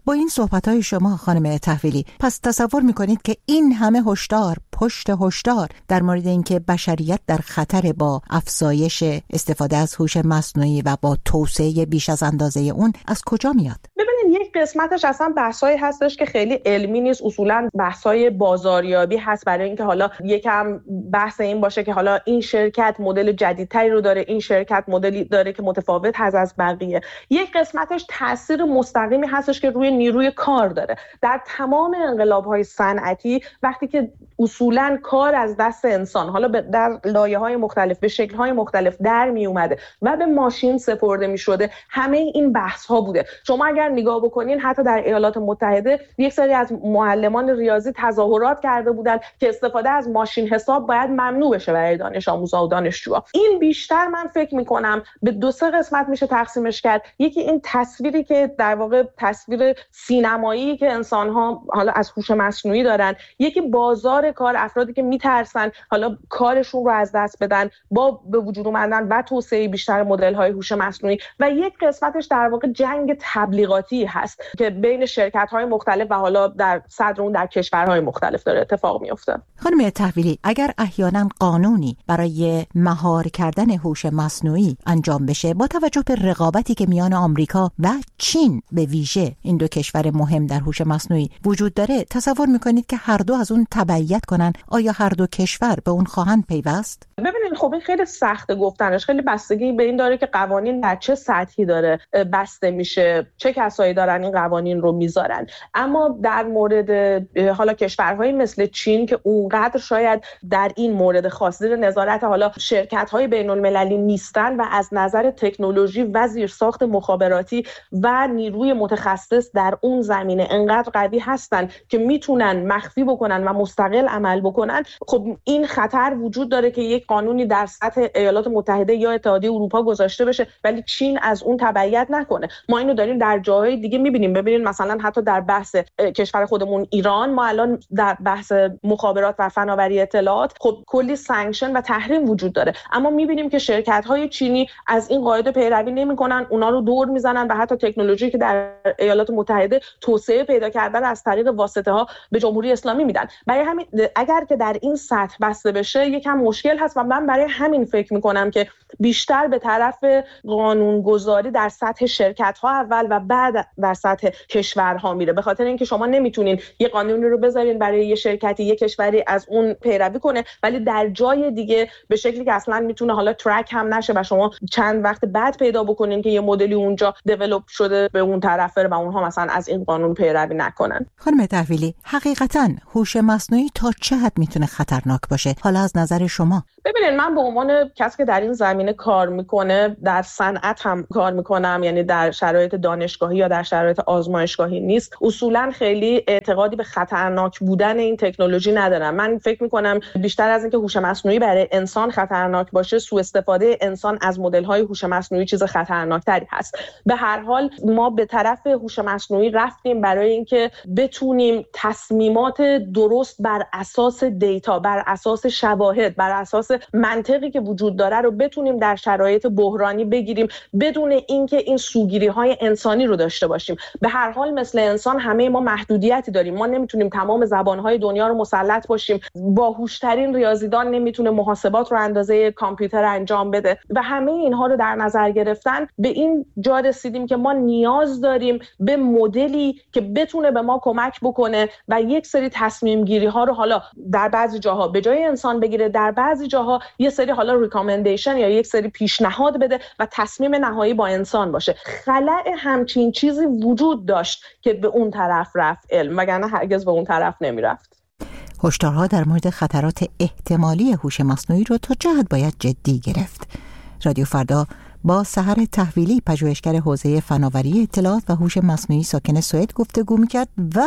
S3: با این صحبت‌های شما خانم تحویلی، پس تصور می‌کنید که این همه هشدار پشت هشدار در مورد اینکه بشریت در خطر با افزایش استفاده از هوش مصنوعی و با توسعه بیش از اندازه اون از کجا میاد؟
S10: ببینید یک قسمتش اصلا بحثایی هستش که خیلی علمی نیست، اصولا بحثای بازاریابی هست، برای اینکه حالا یکم بحث این باشه که حالا این شرکت مدل جدیدتری رو داره، این شرکت مدلی داره که متفاوت هست از بقیه. یک قسمتش تاثیر مستقیمی هستش که روی نیروی کار داره. در تمام انقلاب‌های صنعتی وقتی که اصولاً کار از دست انسان حالا در لایه‌های مختلف به شکل‌های مختلف در می اومده و به ماشین سپرده می شده، همه این بحث‌ها بوده. شما اگر نگاه بکنین حتی در ایالات متحده یک سری از معلمان ریاضی تظاهرات کرده بودند که استفاده از ماشین حساب باید ممنوع بشه برای دانش آموزا و دانشجوها. این بیشتر من فکر می‌کنم به دو سه قسمت میشه تقسیمش کرد. یکی این تصویری که در واقع تصویر سینمایی که انسان‌ها حالا از هوش مصنوعی دارن، یکی بازار کار، افرادی که میترسن حالا کارشون رو از دست بدن با به وجود اومدن و توسعه بیشتر مدل‌های هوش مصنوعی، و یک قسمتش در واقع جنگ تبلیغاتی هست که بین شرکت‌های مختلف و حالا در صدر اون در کشورهای مختلف داره اتفاق میفته.
S3: خانم تحویلی، اگر احیانا قانونی برای مهار کردن هوش مصنوعی انجام بشه با توجه به رقابتی که میان آمریکا و چین به ویژه این دو کشور مهم در هوش مصنوعی وجود داره، تصور میکنید که هر دو از اون تبعیت کنن؟ آیا هر دو کشور به اون خواهند پیوست؟
S10: ببینید خب این خیلی سخته گفتنش، خیلی بستگی به این داره که قوانین در چه سطحی داره بسته میشه، چه کسایی دارن این قوانین رو میذارن. اما در مورد حالا کشورهای مثل چین که اونقدر شاید در این مورد خاص زیر نظارت حالا شرکت‌های بین‌المللی نیستن و از نظر تکنولوژی و زیرساخت مخابراتی و نیروی متخصص در اون زمینه انقدر قوی هستن که میتونن مخفی بکنن و مستقل عمل بکنن، خب این خطر وجود داره که یک قانونی در سطح ایالات متحده یا اتحادیه اروپا گذاشته بشه ولی چین از اون تبعیت نکنه. ما اینو داریم در جاهای دیگه میبینیم. ببینید مثلا حتی در بحث کشور خودمون ایران، ما الان در بحث مخابرات و فناوری اطلاعات خب کلی سانکشن و تحریم وجود داره، اما میبینیم که شرکت‌های چینی از این قاعده پیروی نمی‌کنن، اونا رو دور میزنن و حتی تکنولوژی که در ایالات متحده توسعه پیدا کرده از طریق واسطه‌ها به جمهوری اسلامی میدن. برای همین اگر که در این سطح بسته بشه یکم مشکل هست و من برای همین فکر میکنم که بیشتر به طرف قانونگذاری در سطح شرکت‌ها اول و بعد در سطح کشورها میره، به خاطر اینکه شما نمیتونین یه قانونی رو بذارین برای یه شرکتی یه کشوری از اون پیروی کنه ولی در جای دیگه به شکلی که اصلا میتونه حالا ترک هم نشه و شما چند وقت بعد پیدا بکنین که یه مدلی اونجا دیولپ شده به اون طرف و اونها مثلا از این قانون پیروی نکنن.
S3: خانم تحویلی، حقیقتاً هوش مصنوعی تا چه حد میتونه خطرناک باشه حالا از نظر شما؟
S10: ببینید من به عنوان کسی که در این زمینه کار میکنه، در صنعت هم کار میکنم، یعنی در شرایط دانشگاهی یا در شرایط آزمایشگاهی نیست، اصولا خیلی اعتقادی به خطرناک بودن این تکنولوژی ندارم. من فکر میکنم بیشتر از اینکه هوش مصنوعی برای انسان خطرناک باشه، سوء استفاده انسان از مدل‌های هوش مصنوعی چیز خطرناکتری هست. به هر حال ما به طرف هوش مصنوعی رفتیم برای اینکه بتونیم تصمیمات درست بر اساس دیتا، بر اساس شواهد، بر اساس منطقی که وجود داره رو بتونیم در شرایط بحرانی بگیریم بدون اینکه این سوگیری‌های انسانی رو داشته باشیم. به هر حال مثل انسان همه ما محدودیتی داریم. ما نمیتونیم تمام زبان‌های دنیا رو مسلط باشیم. باهوش‌ترین ریاضیدان نمیتونه محاسبات رو اندازه کامپیوتر انجام بده و همه اینها رو در نظر گرفتن به این جا رسیدیم که ما نیاز داریم به مدلی که بتونه به ما کمک بکنه و یک سری تصمیم گیری ها رو حالا در بعضی جاها به جای انسان بگیره، در بعضی جاها یه سری حالا ریکامندیشن یا یک سری پیشنهاد بده و تصمیم نهایی با انسان باشه. خلأ همچین چیزی وجود داشت که به اون طرف رفت علم، وگرنه هرگز به اون طرف نمیرفت.
S3: هشدارها در مورد خطرات احتمالی هوش مصنوعی رو تا جهت باید جدی گرفت. رادیو فردا با سحر تحویلی، پژوهشگر حوزه فناوری اطلاعات و هوش مصنوعی ساکن سوئد گفتگو می‌کرد و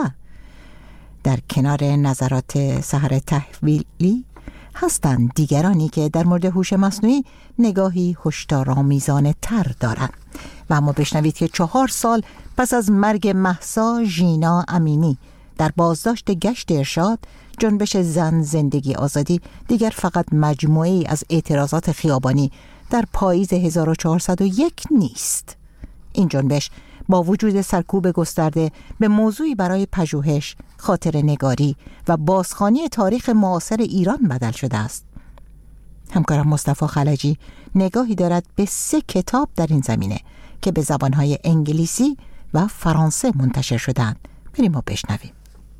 S3: در کنار نظرات سحر تحویلی هستند دیگرانی که در مورد هوش مصنوعی نگاهی هشدارآمیزانه تر دارند. و اما بشنوید که چهار سال پس از مرگ مهسا ژینا امینی در بازداشت گشت ارشاد، جنبش زن زندگی آزادی دیگر فقط مجموعه‌ای از اعتراضات خیابانی در پاییز هزار و چهارصد و یک نیست. این جنبش با وجود سرکوب گسترده به موضوعی برای پژوهش، خاطره‌نگاری و بازخوانی تاریخ معاصر ایران بدل شده است. همکارم مصطفی خلجی نگاهی دارد به سه کتاب در این زمینه که به زبانهای انگلیسی و فرانسه منتشر شدند. بریم و بشنویم.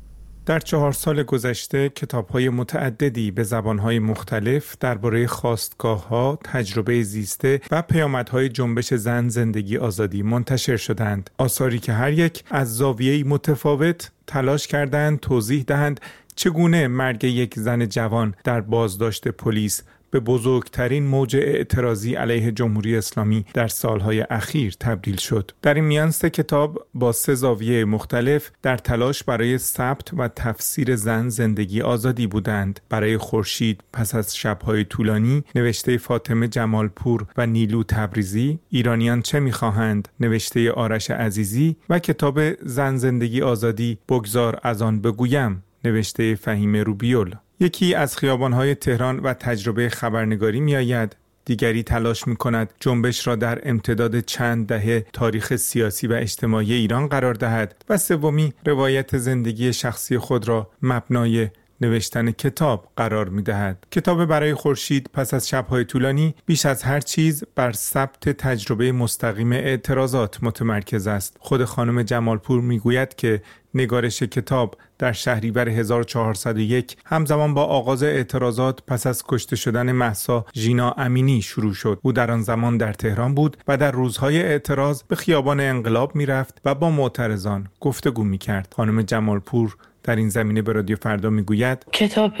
S11: در چهار سال گذشته کتاب‌های متعددی به زبان‌های مختلف درباره خاستگاه‌ها، تجربه زیسته و پیامدهای جنبش زن زندگی آزادی منتشر شدند. آثاری که هر یک از زاویه‌ای متفاوت تلاش کردند توضیح دهند چگونه مرگ یک زن جوان در بازداشت پلیس به بزرگترین موج اعتراضی علیه جمهوری اسلامی در سالهای اخیر تبدیل شد. در این میان سه کتاب با سه زاویه مختلف در تلاش برای ثبت و تفسیر زن زندگی آزادی بودند. برای خورشید پس از شب‌های طولانی نوشته فاطمه جمالپور و نیلو تبریزی، ایرانیان چه می‌خواهند نوشته آرش عزیزی و کتاب زن زندگی آزادی بگذار از آن بگویم نوشته فهیم روبیول. یکی از خیابان‌های تهران و تجربه خبرنگاری می‌آید، دیگری تلاش می‌کند جنبش را در امتداد چند دهه تاریخ سیاسی و اجتماعی ایران قرار دهد و سومی روایت زندگی شخصی خود را مبنای نوشتن کتاب قرار می‌دهد. کتاب برای خورشید پس از شب‌های طولانی بیش از هر چیز بر ثبت تجربه مستقیم اعتراضات متمرکز است. خود خانم جمالپور می‌گوید که نگارش کتاب در شهریور هزار و چهارصد و یک همزمان با آغاز اعتراضات پس از کشته شدن مهسا ژینا امینی شروع شد. او در آن زمان در تهران بود و در روزهای اعتراض به خیابان انقلاب می‌رفت و با معترضان گفتگو می‌کرد. خانم جمالپور در این زمینه به رادیو فردا میگوید
S12: کتاب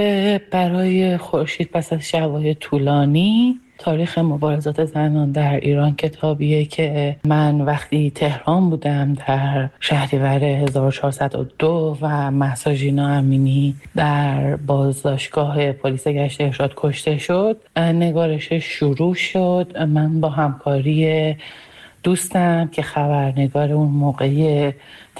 S12: برای خورشید پس از شب‌های طولانی تاریخ مبارزات زنان در ایران کتابیه که من وقتی تهران بودم در شهریور هزار و چهارصد و دو و مهسا ژینا امینی در بازداشتگاه پلیس گشت ارشاد کشته شد، نگارش شروع شد. من با همکاری دوستم که خبرنگار اون موقعی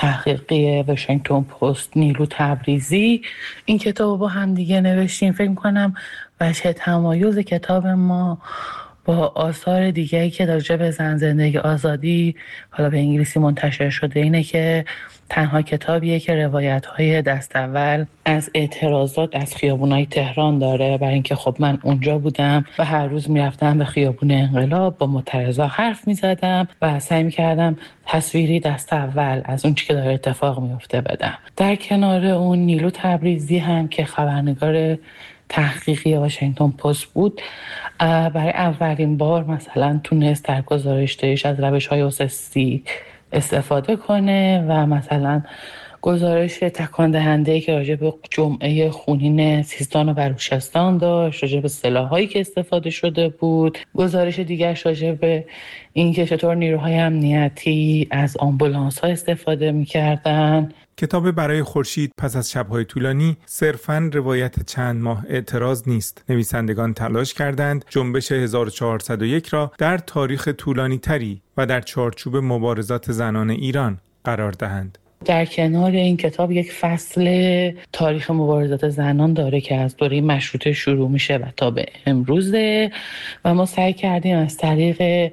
S12: تحقیقی واشنگتن پست نیلو تبریزی این کتاب با هم دیگه نوشتیم. فکر می‌کنم وجه تمایز کتاب ما با آثار دیگه‌ای که راجع به زن زندگی آزادی حالا به انگلیسی منتشر شده اینه که تنها کتابیه که روایت‌های دست اول از اعتراضات از خیابونای تهران داره، برای اینکه خب من اونجا بودم و هر روز میرفتم به خیابون انقلاب با معترضا حرف میزدم و سعی میکردم تصویری دست اول از اون چی که داره اتفاق میفته بدم. در کنار اون نیلو تبریزی هم که خبرنگار تحقیقی واشنگتن پست بود، برای اولین بار مثلا تونست در گزارش‌دهیش از روش‌های اوسستی استفاده کنه و مثلا گزارش تکان دهنده که راجع به جمعه خونین سیستان و بلوچستان داشت، راجع به سلاحایی که استفاده شده بود. گزارش دیگرش راجع به اینکه چطور نیروهای امنیتی از آمبولانس‌ها استفاده می‌کردن.
S11: کتاب برای خورشید پس از شب‌های طولانی صرفاً روایت چند ماه اعتراض نیست. نویسندگان تلاش کردند جنبش هزار و چهارصد و یک را در تاریخ طولانی تری و در چارچوب مبارزات زنان ایران قرار دهند.
S12: در کنار این کتاب یک فصل تاریخ مبارزات زنان داره که از دوره مشروطه شروع میشه و تا به امروزه و ما سعی کردیم از طریق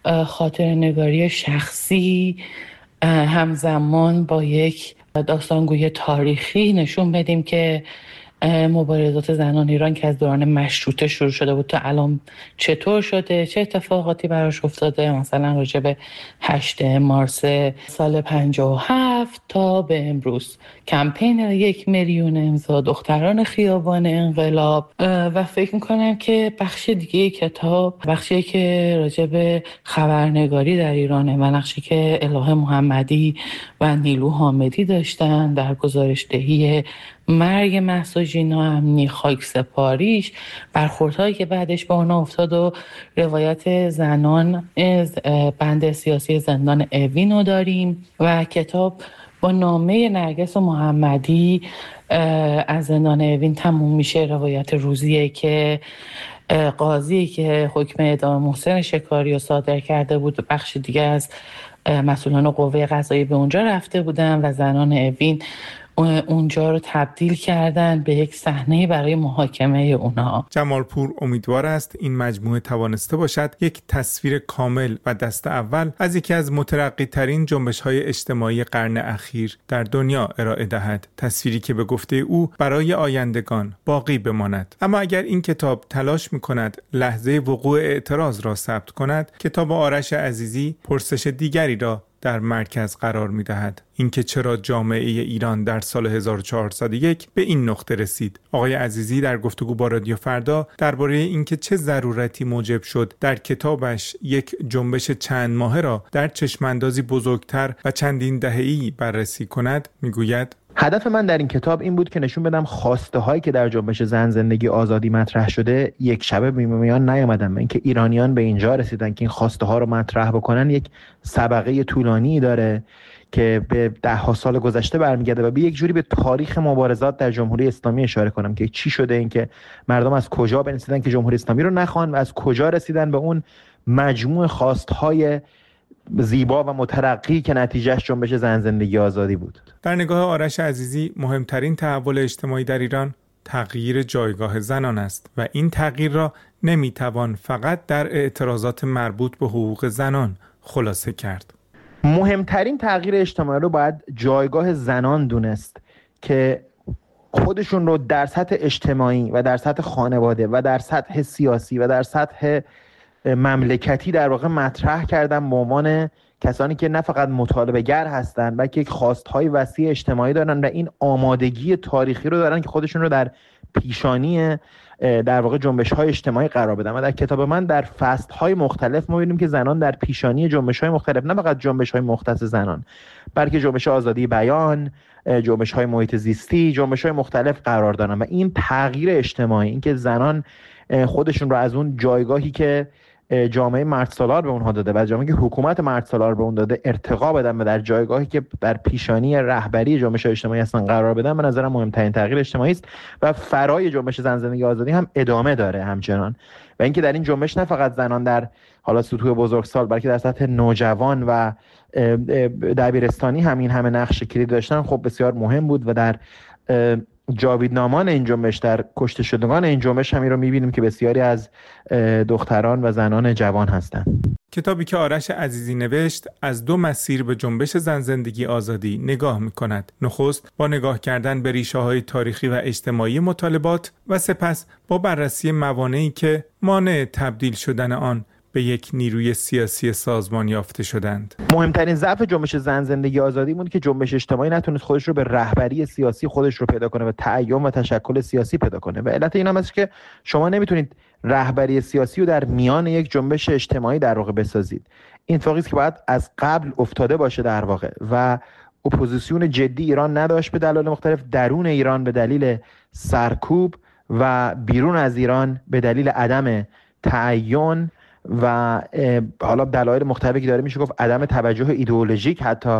S12: خاطره‌نگاری شخصی همزمان با یک داستانگوی تاریخی نشون بدیم که مبارزات زنان ایران که از دوران مشروطه شروع شده بود تا الان چطور شده، چه اتفاقاتی براش افتاده، مثلا راجع به هشتم مارس سال پنجاه و هفت تا به امروز کمپین یک میلیون امضا دختران خیابان انقلاب. و فکر میکنم که بخش دیگه کتاب بخشی که راجع به خبرنگاری در ایرانه و نقشی که الهه محمدی و نیلو حامدی داشتن در گزارش دهی مرگ مهسا ژینا امینی، خاک سپاریش، برخوردهایی که بعدش با اونا افتاد و روایت زنان از بند سیاسی زندان اوینو داریم و کتاب با نامه نرگس و محمدی از زندان اوین تموم میشه. روایت روزیه که قاضی که حکم اعدام محسن شکاری رو صادر کرده بود، بخش دیگه از مسئولان قوه قضاییه به اونجا رفته بودن و زنان اوین اونجا رو تبدیل کردن به یک صحنه برای محاکمه اونها.
S11: جمالپور امیدوار است این مجموعه توانسته باشد یک تصویر کامل و دست اول از یکی از مترقی ترین جنبش های اجتماعی قرن اخیر در دنیا ارائه دهد، تصویری که به گفته او برای آیندگان باقی بماند. اما اگر این کتاب تلاش می‌کند لحظه وقوع اعتراض را ثبت کند، کتاب آرش عزیزی پرسش دیگری را در مرکز قرار می‌دهد. اینکه چرا جامعه ایران در سال هزار و چهارصد و یک به این نقطه رسید. آقای عزیزی در گفتگو با رادیو فردا درباره اینکه چه ضرورتی موجب شد در کتابش یک جنبش چند ماهه را در چشماندازی بزرگتر و چندین دهه‌ای بررسی کند میگوید:
S13: هدف من در این کتاب این بود که نشون بدم خواسته هایی که در جنبش زن زندگی آزادی مطرح شده یک شبه به میان نیامدن. اینکه ایرانیان به اینجا رسیدن که این خواسته ها رو مطرح بکنن یک سابقه طولانی داره که به ده ها سال گذشته برمیگرده و به یک جوری به تاریخ مبارزات در جمهوری اسلامی اشاره کنم که چی شده، اینکه مردم از کجا برسیدن که جمهوری اسلامی رو نخوان و از کجا رسیدن به اون مجموع خواستهای زیبا و مترقی که نتیجهش جنبش زن زندگی آزادی بود.
S11: در نگاه آرش عزیزی مهمترین تحول اجتماعی در ایران تغییر جایگاه زنان است و این تغییر را نمیتوان فقط در اعتراضات مربوط به حقوق زنان خلاصه کرد.
S13: مهمترین تغییر اجتماعی رو باید جایگاه زنان دونست که خودشون رو در سطح اجتماعی و در سطح خانواده و در سطح سیاسی و در سطح مملکتی در واقع مطرح کردن به عنوان کسانی که نه فقط مطالبه گر هستند بلکه یک خواستهای وسیع اجتماعی دارن و این آمادگی تاریخی رو دارن که خودشون رو در پیشانی در واقع جنبش‌های اجتماعی قرار بدن. و در کتاب من در فصل‌های مختلف ما می‌بینیم که زنان در پیشانی جنبش‌های مختلف، نه فقط جنبش‌های مختص زنان بلکه جنبش آزادی بیان، جنبش‌های محیط زیستی، جنبش‌های مختلف قرار دارن و این تغییر اجتماعی، اینکه زنان خودشون رو از اون جایگاهی که جامعه مردسالار به اونها داده و جامعه که حکومت مردسالار به اون داده ارتقا بدن و در جایگاهی که در پیشانی رهبری جنبش اجتماعی هستن قرار بدن، به نظرم مهمترین تغییر اجتماعی است و فرای جنبش زن زندگی آزادی هم ادامه داره همچنان. و اینکه در این جنبش نه فقط زنان در حالا سطوح بزرگسال بلکه در سطح نوجوان و دبیرستانی همین همه نقش کلید داشتن خب بسیار مهم بود و در جاویدنامان این جنبش، در کشته شدگان این جنبش همین رو می‌بینیم که بسیاری از دختران و زنان جوان هستند.
S11: کتابی که آرش عزیزی نوشت از دو مسیر به جنبش زن زندگی آزادی نگاه می‌کند. نخست با نگاه کردن به ریشه‌های تاریخی و اجتماعی مطالبات و سپس با بررسی موانعی که مانع تبدیل شدن آن به یک نیروی سیاسی سازمان یافته شدند.
S13: مهمترین ضعف جنبش زن زندگی آزادی بود که جنبش اجتماعی نتونست خودش رو به رهبری سیاسی خودش رو پیدا کنه و تعیین و تشکل سیاسی پیدا کنه. و علت این هم است که شما نمیتونید رهبری سیاسی رو در میان یک جنبش اجتماعی در واقع بسازید. این اتفاقی است که باید از قبل افتاده باشه در واقع و اپوزیسیون جدی ایران نداشت به دلایل مختلف، درون ایران به دلیل سرکوب و بیرون از ایران به دلیل عدم تعیین و حالا دلایل مختلفی که داره میشه گفت عدم توجه ایدئولوژیک حتی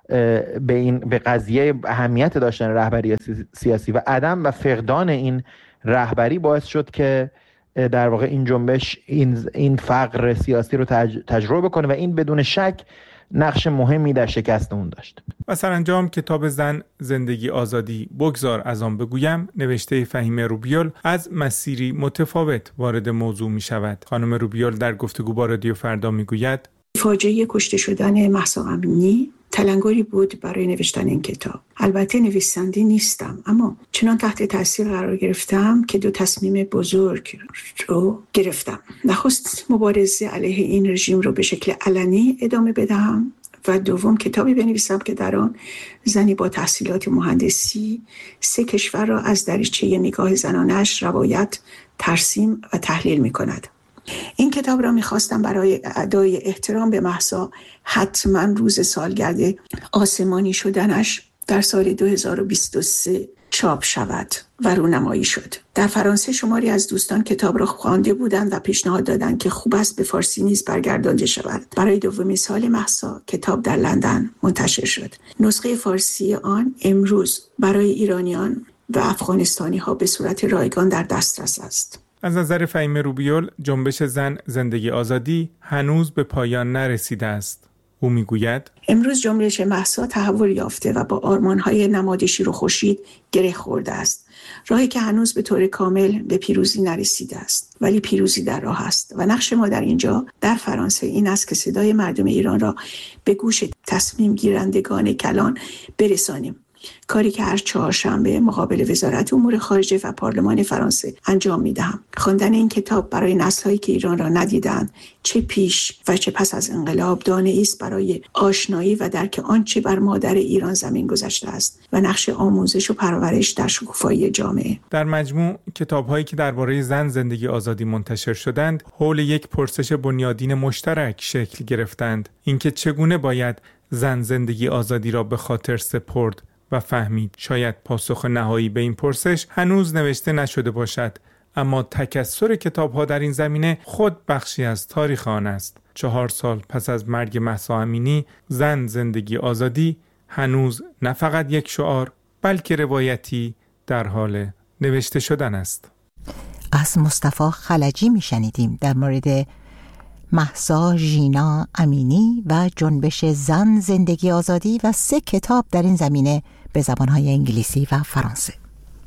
S13: به این به قضیه اهمیت داشتن رهبری سیاسی و عدم و فقدان این رهبری باعث شد که در واقع این جنبش این این فقر سیاسی رو تج، تجربه بکنه و این بدون شک نقش مهمی در شکست اون داشت.
S11: و سرانجام کتاب زن زندگی آزادی بگذار از آن بگویم نوشته فهیمه روبیول از مسیری متفاوت وارد موضوع می شود. خانم روبیول در گفتگو با رادیو فردا می گوید
S14: فاجعه کشته شدن مهسا امینی تلنگری بود برای نوشتن این کتاب. البته نویسنده نیستم اما چنان تحت تاثیر قرار گرفتم که دو تصمیم بزرگ رو گرفتم. نخست مبارزه علیه این رژیم رو به شکل علنی ادامه بدم و دوم کتابی بنویسم که در آن زنی با تحصیلات مهندسی سه کشور را از دریچه نگاه زنانش روایت، ترسیم و تحلیل می کند. این کتاب را می‌خواستم برای ادای احترام به مهسا حتما روز سالگرد آسمانی شدنش در سال دو هزار و بیست و سه چاپ شود و رونمایی شد. در فرانسه شماری از دوستان کتاب را خوانده بودند و پیشنهاد دادند که خوب است به فارسی نیز برگردانده شود. برای دومین سال مهسا کتاب در لندن منتشر شد. نسخه فارسی آن امروز برای ایرانیان و افغانستانی ها به صورت رایگان در دسترس است.
S11: از نظر فهیمه روبیول جنبش زن زندگی آزادی هنوز به پایان نرسیده است. او میگوید
S14: امروز جنبش مهسا تحول یافته و با آرمان‌های نماد شیر و خورشید گره خورده است. راهی که هنوز به طور کامل به پیروزی نرسیده است، ولی پیروزی در راه است و نقش ما در اینجا در فرانسه این است که صدای مردم ایران را به گوش تصمیم گیرندگان کلان برسانیم. کاری که هر چهارشنبه مقابل وزارت امور خارجه و پارلمان فرانسه انجام می‌دهم. خواندن این کتاب برای نسل‌هایی که ایران را ندیدند، چه پیش و چه پس از انقلاب، دانه‌ای است برای آشنایی و درک آنچه بر مادر ایران زمین گذشته است و نقش آموزش و پرورش در شکوفایی جامعه.
S11: در مجموع کتاب‌هایی که درباره زن، زندگی، آزادی منتشر شدند، حول یک پرسش بنیادین مشترک شکل گرفتند: اینکه چگونه باید زن، زندگی، آزادی را به خاطر سپرد و فهمید. شاید پاسخ نهایی به این پرسش هنوز نوشته نشده باشد، اما تکثر کتاب‌ها در این زمینه خود بخشی از تاریخ آن است. چهار سال پس از مرگ مهسا امینی، زن، زندگی، آزادی هنوز نه فقط یک شعار بلکه روایتی در حال نوشته شدن است.
S3: از مصطفی خلجی میشنیدیم در مورد مهسا ژینا امینی و جنبش زن، زندگی، آزادی و سه کتاب در این زمینه به زبانهای انگلیسی و فرانسه.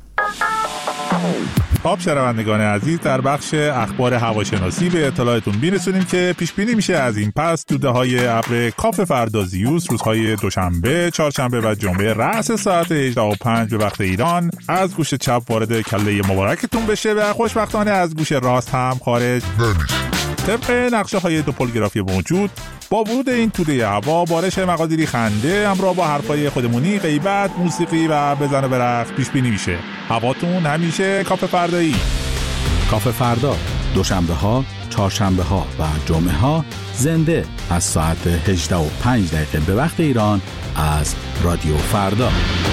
S15: خب شنوندگان عزیز، در بخش اخبار هواشناسی به اطلاعتون میرسونیم که پیش بینی میشه از این پس دوده‌های ابر کاف فردازیوس روزهای دوشنبه، چهارشنبه و جمعه رأس ساعت هجده و پنج به وقت ایران از گوش چپ وارد کله مبارکتون بشه و خوشبختانه از گوش راست هم خارج نمیشه. طبق نقشه های دوپولگرافی موجود، با ورود این توده هوا بارش مقادیری خنده همراه با حرفای خودمونی، غیبت، موسیقی و بزن و برقص پیش بینی میشه. هواتون همیشه کاف فردایی.
S7: کاف فردا دوشنبه ها، چهارشنبه ها و جمعه ها زنده از ساعت هجده و پنج دقیقه به وقت ایران از رادیو فردا.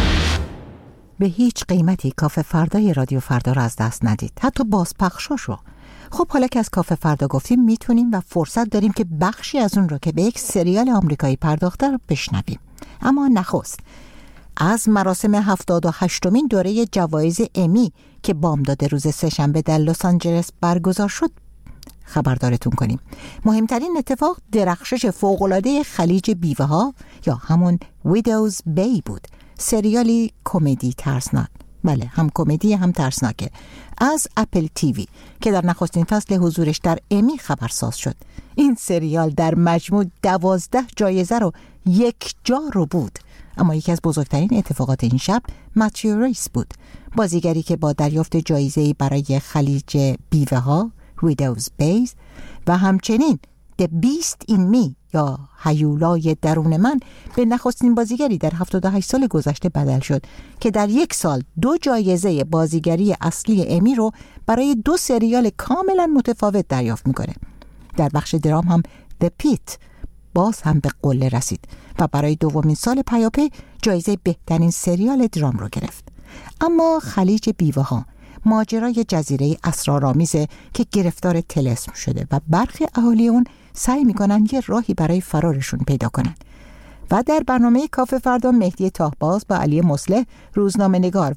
S3: به هیچ قیمتی کاف فردای رادیو فردا را از دست ندید، حتی بازپخشاشو. خب حالا که از کاف فردا گفتیم، میتونیم و فرصت داریم که بخشی از اون رو که به یک سریال آمریکایی پرداخته رو بشنویم. اما نخست از مراسم هفتاد و هشتمین دوره جوایز امی که بامداد روز سه‌شنبه در لس آنجلس برگزار شد خبردارتون کنیم. مهمترین اتفاق درخشش فوق‌العاده خلیج بیوه ها یا همون ویدوز بی بود، سریالی کمدی ترسناک، بله هم کمدی هم ترسناکه، از اپل تیوی که در نخستین فصل حضورش در امی خبرساز شد. این سریال در مجموع دوازده جایزه رو یک جا رو بود. اما یکی از بزرگترین اتفاقات این شب ماتیو ریس بود، بازیگری که با دریافت جایزه‌ای برای خلیج بیوه ها ویدوز بیز و همچنین The Beast in Me یا هیولای درون من به نخستین بازیگری در هفتاد و هشت سال گذشته بدل شد که در یک سال دو جایزه بازیگری اصلی امی رو برای دو سریال کاملا متفاوت دریافت میکنه. در بخش درام هم The Pit باز هم به قله رسید و برای دومین سال پیاپی جایزه بهترین سریال درام رو گرفت. اما خلیج بیوه ها ماجرای جزیره اسرارآمیزه که گرفتار طلسم شده و برخی اهالی اون سعی میکنن یه راهی برای فرارشون پیدا کنن. و در برنامه کاف فردا مهدی تاهباز با علی مصلح، روزنامه نگار